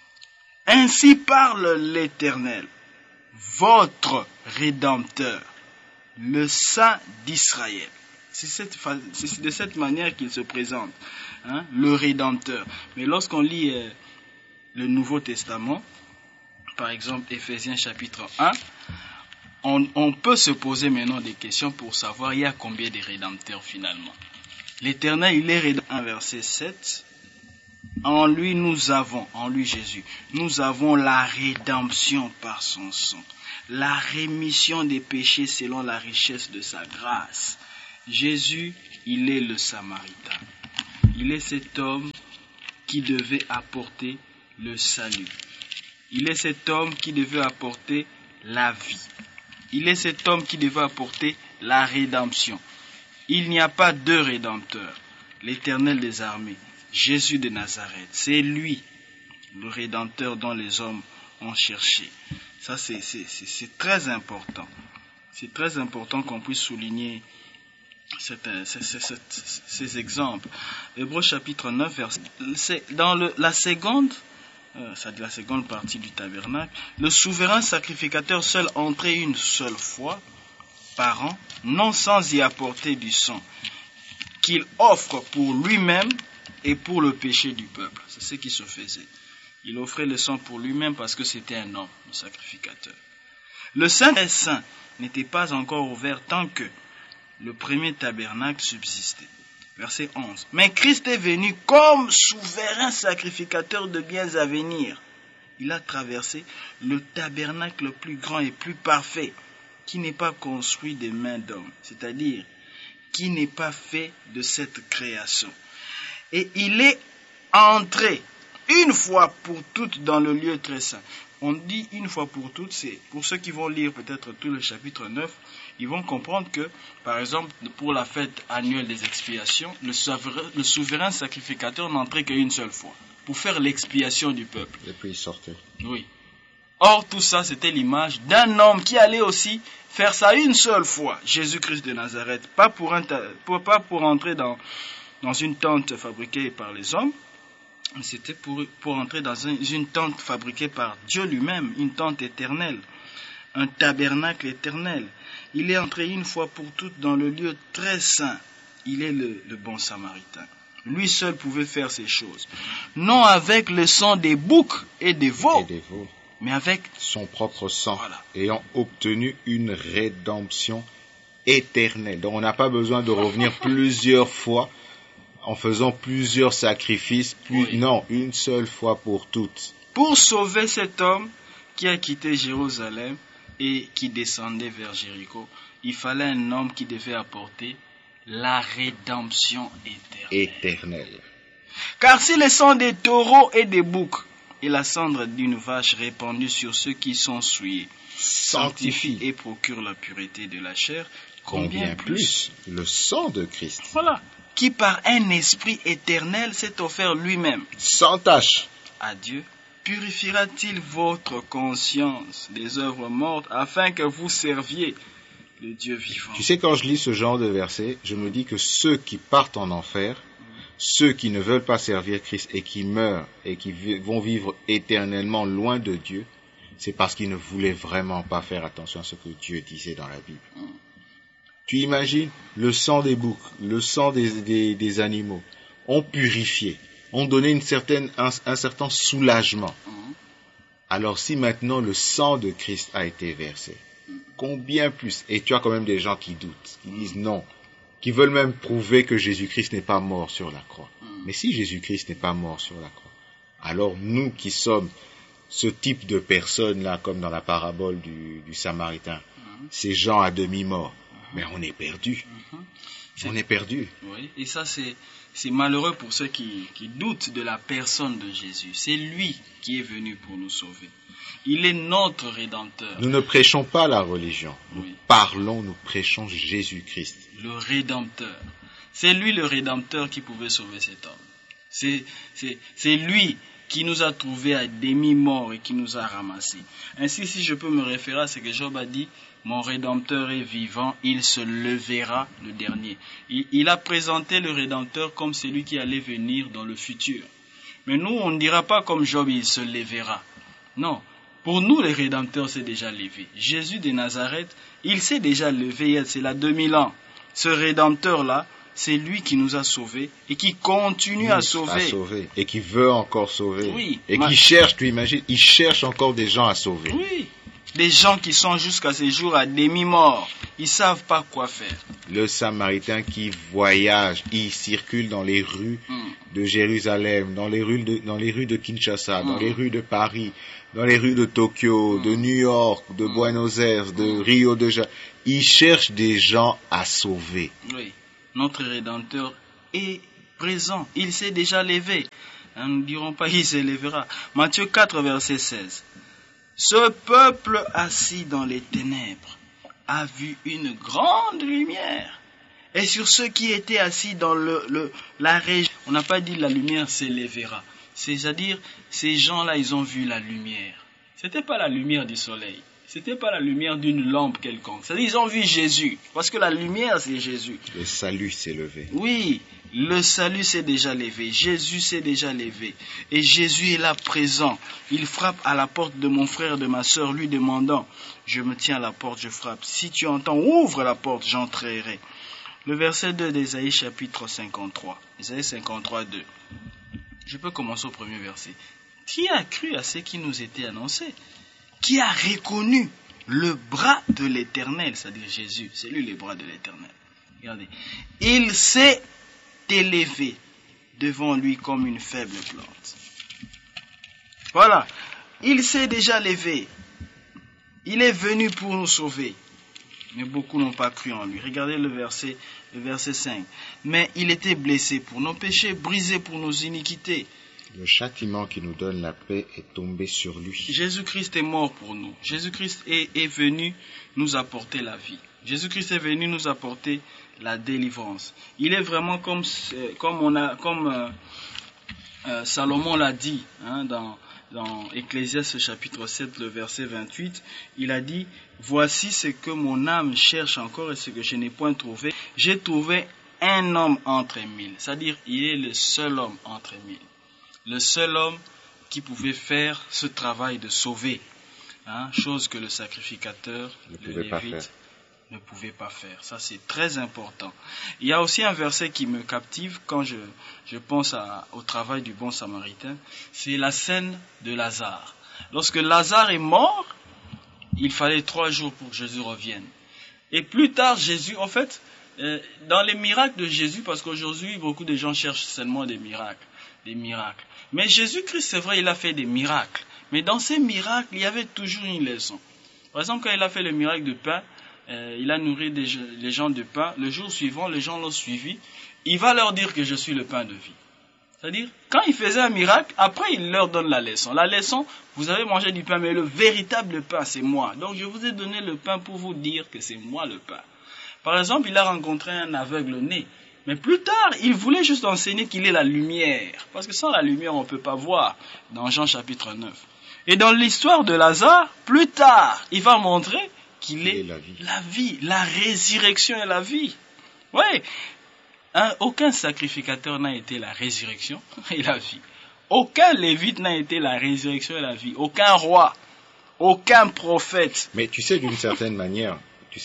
D: Ainsi parle l'Éternel, votre Rédempteur, le Saint d'Israël. C'est de cette manière qu'il se présente, hein, le Rédempteur. Mais lorsqu'on lit le Nouveau Testament, par exemple Éphésiens chapitre 1, on peut se poser maintenant des questions pour savoir il y a combien de rédempteurs finalement. L'Éternel, il est rédempteur. Verset 7, en lui Jésus, nous avons la rédemption par son sang, la rémission des péchés selon la richesse de sa grâce. Jésus, il est le Samaritain. Il est cet homme qui devait apporter le salut. Il est cet homme qui devait apporter la vie. Il est cet homme qui devait apporter la rédemption. Il n'y a pas deux rédempteurs. L'Éternel des armées, Jésus de Nazareth, c'est lui, le Rédempteur dont les hommes ont cherché. Ça, c'est très important. C'est très important qu'on puisse souligner ces exemples. Hébreux chapitre 9, c'est dans la seconde partie du tabernacle, le souverain sacrificateur seul entrait une seule fois par an, non sans y apporter du sang, qu'il offre pour lui-même et pour le péché du peuple. C'est ce qui se faisait. Il offrait le sang pour lui-même parce que c'était un homme, le sacrificateur. Le Saint n'était pas encore ouvert tant que le premier tabernacle subsistait. Verset 11. Mais Christ est venu comme souverain sacrificateur de biens à venir. Il a traversé le tabernacle le plus grand et plus parfait, qui n'est pas construit des mains d'hommes, c'est-à-dire qui n'est pas fait de cette création. Et il est entré une fois pour toutes dans le lieu très saint. On dit une fois pour toutes, c'est pour ceux qui vont lire peut-être tout le chapitre 9, ils vont comprendre que, par exemple, pour la fête annuelle des expiations, le souverain sacrificateur n'entrait qu'une seule fois, pour faire l'expiation du peuple.
C: Et puis il sortait.
D: Oui. Or, tout ça, c'était l'image d'un homme qui allait aussi faire ça une seule fois, Jésus-Christ de Nazareth, pas pour entrer dans une tente fabriquée par les hommes, mais c'était pour entrer dans une tente fabriquée par Dieu lui-même, une tente éternelle, un tabernacle éternel. Il est entré une fois pour toutes dans le lieu très saint. Il est le bon Samaritain. Lui seul pouvait faire ces choses. Non avec le sang des boucs et des veaux, mais avec
C: son propre sang,
D: voilà,
C: ayant obtenu une rédemption éternelle. Donc on n'a pas besoin de revenir plusieurs fois en faisant plusieurs sacrifices,
D: oui.
C: Non, une seule fois pour toutes.
D: Pour sauver cet homme qui a quitté Jérusalem et qui descendait vers Jéricho, il fallait un homme qui devait apporter la rédemption éternelle. Car si le sang des taureaux et des boucs et la cendre d'une vache répandue sur ceux qui sont souillés sanctifie et procure la pureté de la chair, combien plus
C: le sang de Christ,
D: voilà, qui par un esprit éternel s'est offert lui-même
C: sans tache
D: à Dieu, purifiera-t-il votre conscience des œuvres mortes afin que vous serviez le Dieu vivant.
C: Tu sais, quand je lis ce genre de versets, je me dis que ceux qui partent en enfer, ceux qui ne veulent pas servir Christ et qui meurent et qui vont vivre éternellement loin de Dieu, c'est parce qu'ils ne voulaient vraiment pas faire attention à ce que Dieu disait dans la Bible. Tu imagines le sang des boucs, le sang des animaux, ont purifié, ont donné un certain soulagement. Alors si maintenant le sang de Christ a été versé, combien plus? Et tu as quand même des gens qui doutent, qui disent non, qui veulent même prouver que Jésus-Christ n'est pas mort sur la croix. Mais si Jésus-Christ n'est pas mort sur la croix, alors nous qui sommes ce type de personnes-là, comme dans la parabole du Samaritain, ces gens à demi-morts, mais on est perdu. On est perdu.
D: Oui, et ça c'est malheureux pour ceux qui doutent de la personne de Jésus. C'est lui qui est venu pour nous sauver. Il est notre Rédempteur.
C: Nous ne prêchons pas la religion. Nous nous prêchons Jésus-Christ.
D: Le Rédempteur. C'est lui le Rédempteur qui pouvait sauver cet homme. C'est lui qui nous a trouvés à demi-morts et qui nous a ramassés. Ainsi, si je peux me référer à ce que Job a dit, mon Rédempteur est vivant, il se levera le dernier. Il a présenté le Rédempteur comme celui qui allait venir dans le futur. Mais nous, on ne dira pas comme Job, il se lèvera. Non, pour nous, le Rédempteur s'est déjà levé. Jésus de Nazareth, il s'est déjà levé, c'est là 2000 ans. Ce Rédempteur-là, c'est lui qui nous a sauvés et qui continue à sauver.
C: Et qui veut encore sauver.
D: Oui.
C: Et qui cherche, tu imagines, il cherche encore des gens à sauver.
D: Oui. Des gens qui sont jusqu'à ces jours à demi-mort. Ils savent pas quoi faire.
C: Le Samaritain qui voyage, il circule dans les rues de Jérusalem, dans les rues de Kinshasa, dans les rues de Paris, dans les rues de Tokyo, de New York, de Buenos Aires, de Rio de Janeiro. Il cherche des gens à sauver.
D: Oui. Notre Rédempteur est présent. Il s'est déjà levé. Nous ne dirons pas qu'il se lèvera. Matthieu 4, verset 16. Ce peuple assis dans les ténèbres a vu une grande lumière. Et sur ceux qui étaient assis dans la région, on n'a pas dit la lumière s'élèvera. C'est-à-dire, ces gens-là, ils ont vu la lumière. C'était pas la lumière du soleil. C'était pas la lumière d'une lampe quelconque. C'est-à-dire, ils ont vu Jésus. Parce que la lumière, c'est Jésus.
C: Le salut s'est levé.
D: Oui, le salut s'est déjà levé. Jésus s'est déjà levé. Et Jésus est là présent. Il frappe à la porte de mon frère, de ma sœur, lui demandant, je me tiens à la porte, je frappe. Si tu entends, ouvre la porte, j'entrerai. Le verset 2 d'Ésaïe chapitre 53. Ésaïe 53, 2. Je peux commencer au premier verset. Qui a cru à ce qui nous était annoncé? Qui a reconnu le bras de l'Éternel, c'est-à-dire Jésus, c'est lui le bras de l'Éternel. Regardez, il s'est élevé devant lui comme une faible plante. Voilà, il s'est déjà levé. Il est venu pour nous sauver. Mais beaucoup n'ont pas cru en lui. Regardez le verset 5. Mais il était blessé pour nos péchés, brisé pour nos iniquités.
C: Le châtiment qui nous donne la paix est tombé sur lui.
D: Jésus-Christ est mort pour nous. Jésus-Christ est venu nous apporter la vie. Jésus-Christ est venu nous apporter la délivrance. Il est vraiment comme Salomon l'a dit dans Ecclésiaste chapitre 7, le verset 28. Il a dit, voici ce que mon âme cherche encore et ce que je n'ai point trouvé. J'ai trouvé un homme entre mille. C'est-à-dire, il est le seul homme entre mille. Le seul homme qui pouvait faire ce travail de sauver, chose que le sacrificateur, le Lévite, ne pouvait pas faire. Ça, c'est très important. Il y a aussi un verset qui me captive quand je pense au travail du bon samaritain, c'est la scène de Lazare. Lorsque Lazare est mort, il fallait 3 jours pour que Jésus revienne. Et plus tard, Jésus, en fait, dans les miracles de Jésus, parce qu'aujourd'hui, beaucoup de gens cherchent seulement des miracles. Mais Jésus-Christ, c'est vrai, il a fait des miracles. Mais dans ces miracles, il y avait toujours une leçon. Par exemple, quand il a fait le miracle de pain, il a nourri les gens de pain. Le jour suivant, les gens l'ont suivi. Il va leur dire que je suis le pain de vie. C'est-à-dire, quand il faisait un miracle, après il leur donne la leçon. La leçon, vous avez mangé du pain, mais le véritable pain, c'est moi. Donc je vous ai donné le pain pour vous dire que c'est moi le pain. Par exemple, il a rencontré un aveugle-né. Mais plus tard, il voulait juste enseigner qu'il est la lumière. Parce que sans la lumière, on ne peut pas voir. Dans Jean chapitre 9. Et dans l'histoire de Lazare, plus tard, il va montrer qu'il est la vie, la résurrection et la vie. Oui, aucun sacrificateur n'a été la résurrection et la vie. Aucun lévite n'a été la résurrection et la vie. Aucun roi, aucun prophète.
C: Mais tu sais d'une certaine manière,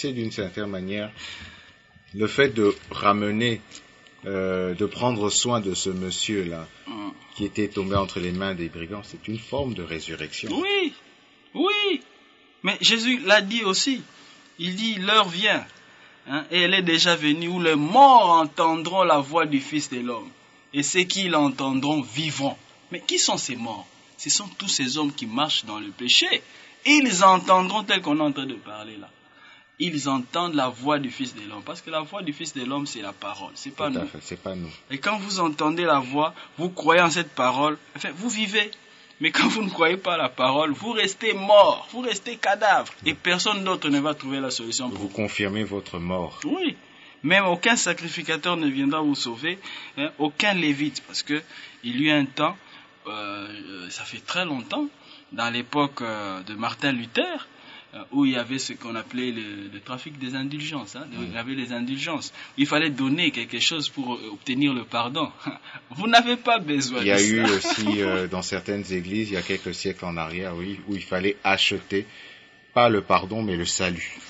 C: le fait de ramener, de prendre soin de ce monsieur-là, qui était tombé entre les mains des brigands, c'est une forme de résurrection.
D: Oui. Mais Jésus l'a dit aussi. Il dit, l'heure vient, et elle est déjà venue, où les morts entendront la voix du Fils de l'homme. Et ceux qui l'entendront vivront. Mais qui sont ces morts? Ce sont tous ces hommes qui marchent dans le péché. Ils entendront tel qu'on est en train de parler là. Ils entendent la voix du Fils de l'homme. Parce que la voix du Fils de l'homme, c'est la parole. C'est pas nous.
C: C'est pas nous.
D: Et quand vous entendez la voix, vous croyez en cette parole, enfin, vous vivez. Mais quand vous ne croyez pas à la parole, vous restez mort, vous restez cadavre. Et personne d'autre ne va trouver la solution pour vous.
C: Vous confirmez votre mort.
D: Oui. Même aucun sacrificateur ne viendra vous sauver. Aucun lévite. Parce que il y a un temps, ça fait très longtemps, dans l'époque de Martin Luther, où il y avait ce qu'on appelait le trafic des indulgences. Il y avait les indulgences. Il fallait donner quelque chose pour obtenir le pardon. Vous n'avez pas besoin de ça.
C: Il y a eu aussi dans certaines églises, il y a quelques siècles en arrière, où il fallait acheter, pas le pardon, mais le salut.
D: Voilà.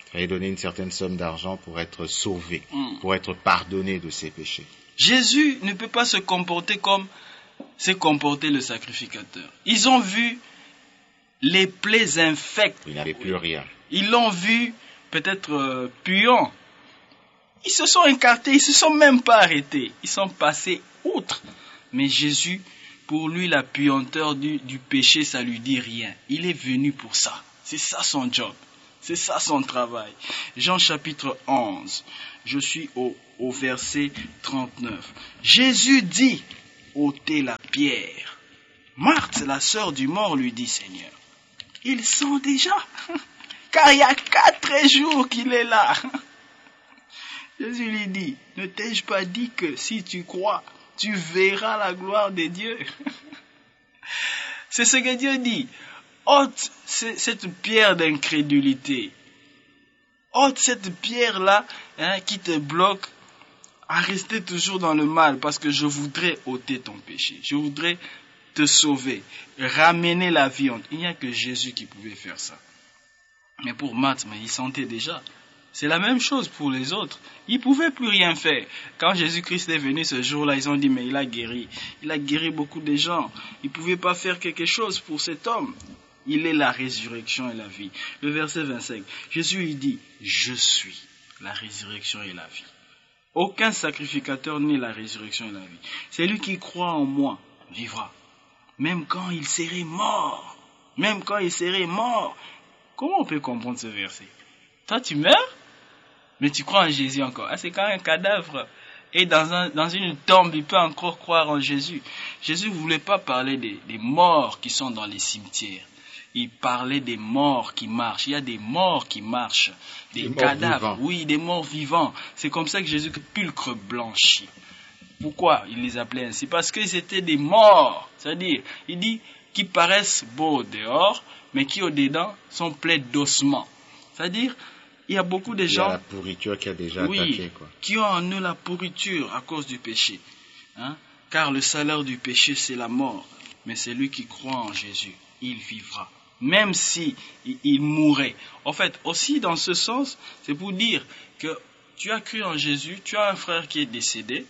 C: Fallait donner une certaine somme d'argent pour être sauvé, pour être pardonné de ses péchés.
D: Jésus ne peut pas se comporter comme s'est comporté le sacrificateur. Ils ont vu les plaies infectes.
C: Il n'avait plus rien.
D: Ils l'ont vu peut-être puant. Ils se sont écartés, ils ne se sont même pas arrêtés. Ils sont passés outre. Mais Jésus, pour lui, la puanteur du péché, ça lui dit rien. Il est venu pour ça. C'est ça son job. C'est ça son travail. Jean chapitre 11. Je suis au verset 39. Jésus dit, ôtez la pierre. Marthe, la sœur du mort, lui dit, Seigneur, ils sont déjà, car il y a 4 jours qu'il est là. Jésus lui dit, ne t'ai-je pas dit que si tu crois, tu verras la gloire de Dieu? C'est ce que Dieu dit. Ôte cette pierre d'incrédulité. Ôte cette pierre-là qui te bloque à rester toujours dans le mal, parce que je voudrais ôter ton péché. Je voudrais te sauver, ramener la vie. Il n'y a que Jésus qui pouvait faire ça. Mais pour Marthe, il sentait déjà. C'est la même chose pour les autres. Ils ne pouvaient plus rien faire. Quand Jésus-Christ est venu ce jour-là, ils ont dit, mais il a guéri. Il a guéri beaucoup de gens. Ils ne pouvaient pas faire quelque chose pour cet homme. Il est la résurrection et la vie. Le verset 25, Jésus lui dit, je suis la résurrection et la vie. Aucun sacrificateur n'est la résurrection et la vie. C'est lui qui croit en moi, vivra. Même quand il serait mort. Même quand il serait mort. Comment on peut comprendre ce verset? Toi, tu meurs, mais tu crois en Jésus encore. C'est quand un cadavre est dans une tombe, il peut encore croire en Jésus. Jésus ne voulait pas parler des morts qui sont dans les cimetières. Il parlait des morts qui marchent. Il y a des morts qui marchent, des cadavres, oui, des morts vivants. C'est comme ça que Jésus, pulcre blanchi. Pourquoi il les appelait ainsi? Parce qu'ils étaient des morts. C'est-à-dire, il dit, qui paraissent beaux dehors, mais qui au-dedans sont pleins d'ossements. C'est-à-dire, il y a beaucoup de gens...
C: Il y a la pourriture qui a déjà attaqué, quoi.
D: Qui ont en eux la pourriture à cause du péché. Car le salaire du péché, c'est la mort. Mais celui qui croit en Jésus, il vivra. Même si il mourrait. En fait, aussi dans ce sens, c'est pour dire que tu as cru en Jésus, tu as un frère qui est décédé,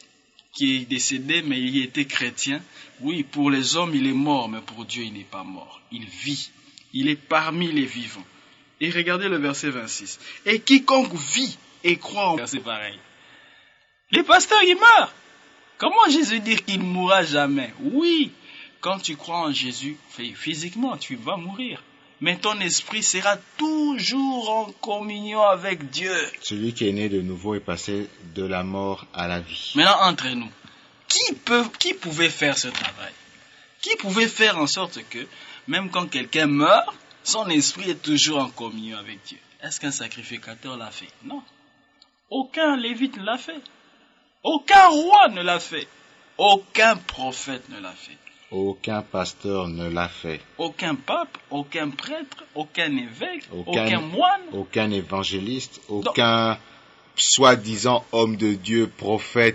D: mais il était chrétien. Oui, pour les hommes, il est mort, mais pour Dieu, il n'est pas mort. Il vit. Il est parmi les vivants. Et regardez le verset 26. Et quiconque vit et croit en... C'est pareil. Les pasteurs, ils meurent. Comment Jésus dit qu'il ne mourra jamais? Oui, quand tu crois en Jésus, physiquement, tu vas mourir. Mais ton esprit sera toujours en communion avec Dieu.
C: Celui qui est né de nouveau est passé de la mort à la vie.
D: Maintenant, entre nous, qui pouvait faire ce travail? Qui pouvait faire en sorte que, même quand quelqu'un meurt, son esprit est toujours en communion avec Dieu? Est-ce qu'un sacrificateur l'a fait? Non. Aucun lévite ne l'a fait. Aucun roi ne l'a fait. Aucun prophète ne l'a fait.
C: Aucun pasteur ne l'a fait.
D: Aucun pape, aucun prêtre, aucun évêque, aucun moine.
C: Aucun évangéliste, aucun soi-disant homme de Dieu, prophète.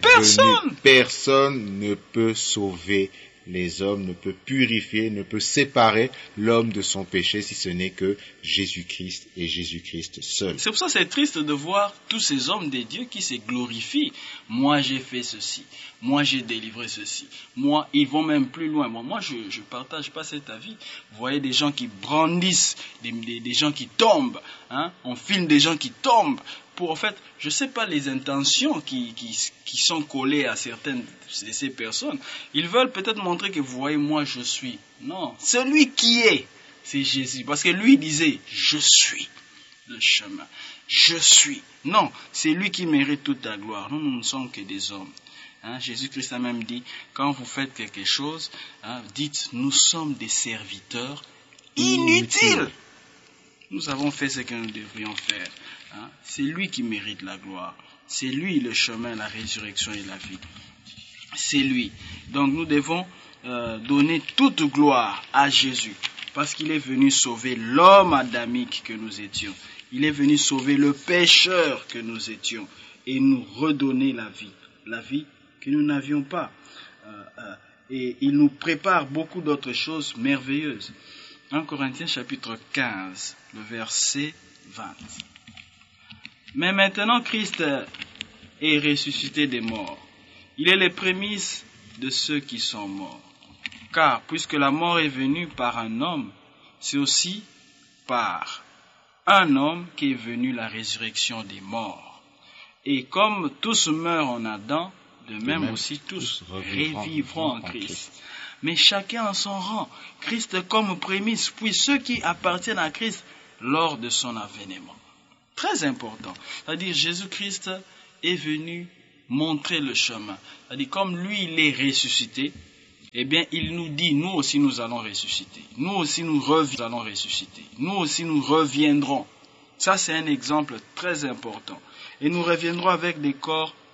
C: Personne ne peut sauver les hommes, ne peut purifier, ne peut séparer l'homme de son péché si ce n'est que Jésus-Christ et Jésus-Christ seul.
D: C'est pour ça que c'est triste de voir tous ces hommes de Dieu qui se glorifient. Moi j'ai fait ceci, moi j'ai délivré ceci, moi ils vont même plus loin. Moi je ne partage pas cet avis. Vous voyez des gens qui brandissent, des gens qui tombent, on filme des gens qui tombent. Pour, en fait, je ne sais pas les intentions qui sont collées à certaines de ces personnes. Ils veulent peut-être montrer que vous voyez, moi je suis. Non, celui qui est, c'est Jésus. Parce que lui disait, je suis le chemin. Je suis. Non, c'est lui qui mérite toute la gloire. Nous ne sommes que des hommes. Jésus-Christ a même dit, quand vous faites quelque chose, dites, nous sommes des serviteurs inutiles. Nous avons fait ce que nous devrions faire. C'est lui qui mérite la gloire. C'est lui le chemin, la résurrection et la vie. C'est lui. Donc nous devons donner toute gloire à Jésus. Parce qu'il est venu sauver l'homme adamique que nous étions. Il est venu sauver le pécheur que nous étions. Et nous redonner la vie. La vie que nous n'avions pas. Et il nous prépare beaucoup d'autres choses merveilleuses. 1 Corinthiens chapitre 15, le verset 20. Mais maintenant, Christ est ressuscité des morts. Il est les prémices de ceux qui sont morts. Car puisque la mort est venue par un homme, c'est aussi par un homme qu'est venue la résurrection des morts. Et comme tous meurent en Adam, de même aussi tous revivront en Christ. Mais chacun en son rang. Christ comme prémisse, puis ceux qui appartiennent à Christ lors de son avènement. Très important. C'est-à-dire Jésus-Christ est venu montrer le chemin. C'est-à-dire comme lui il est ressuscité, eh bien il nous dit nous aussi nous allons ressusciter. Nous aussi nous allons ressusciter. Nous aussi nous reviendrons. Ça c'est un exemple très important. Et nous reviendrons avec des corps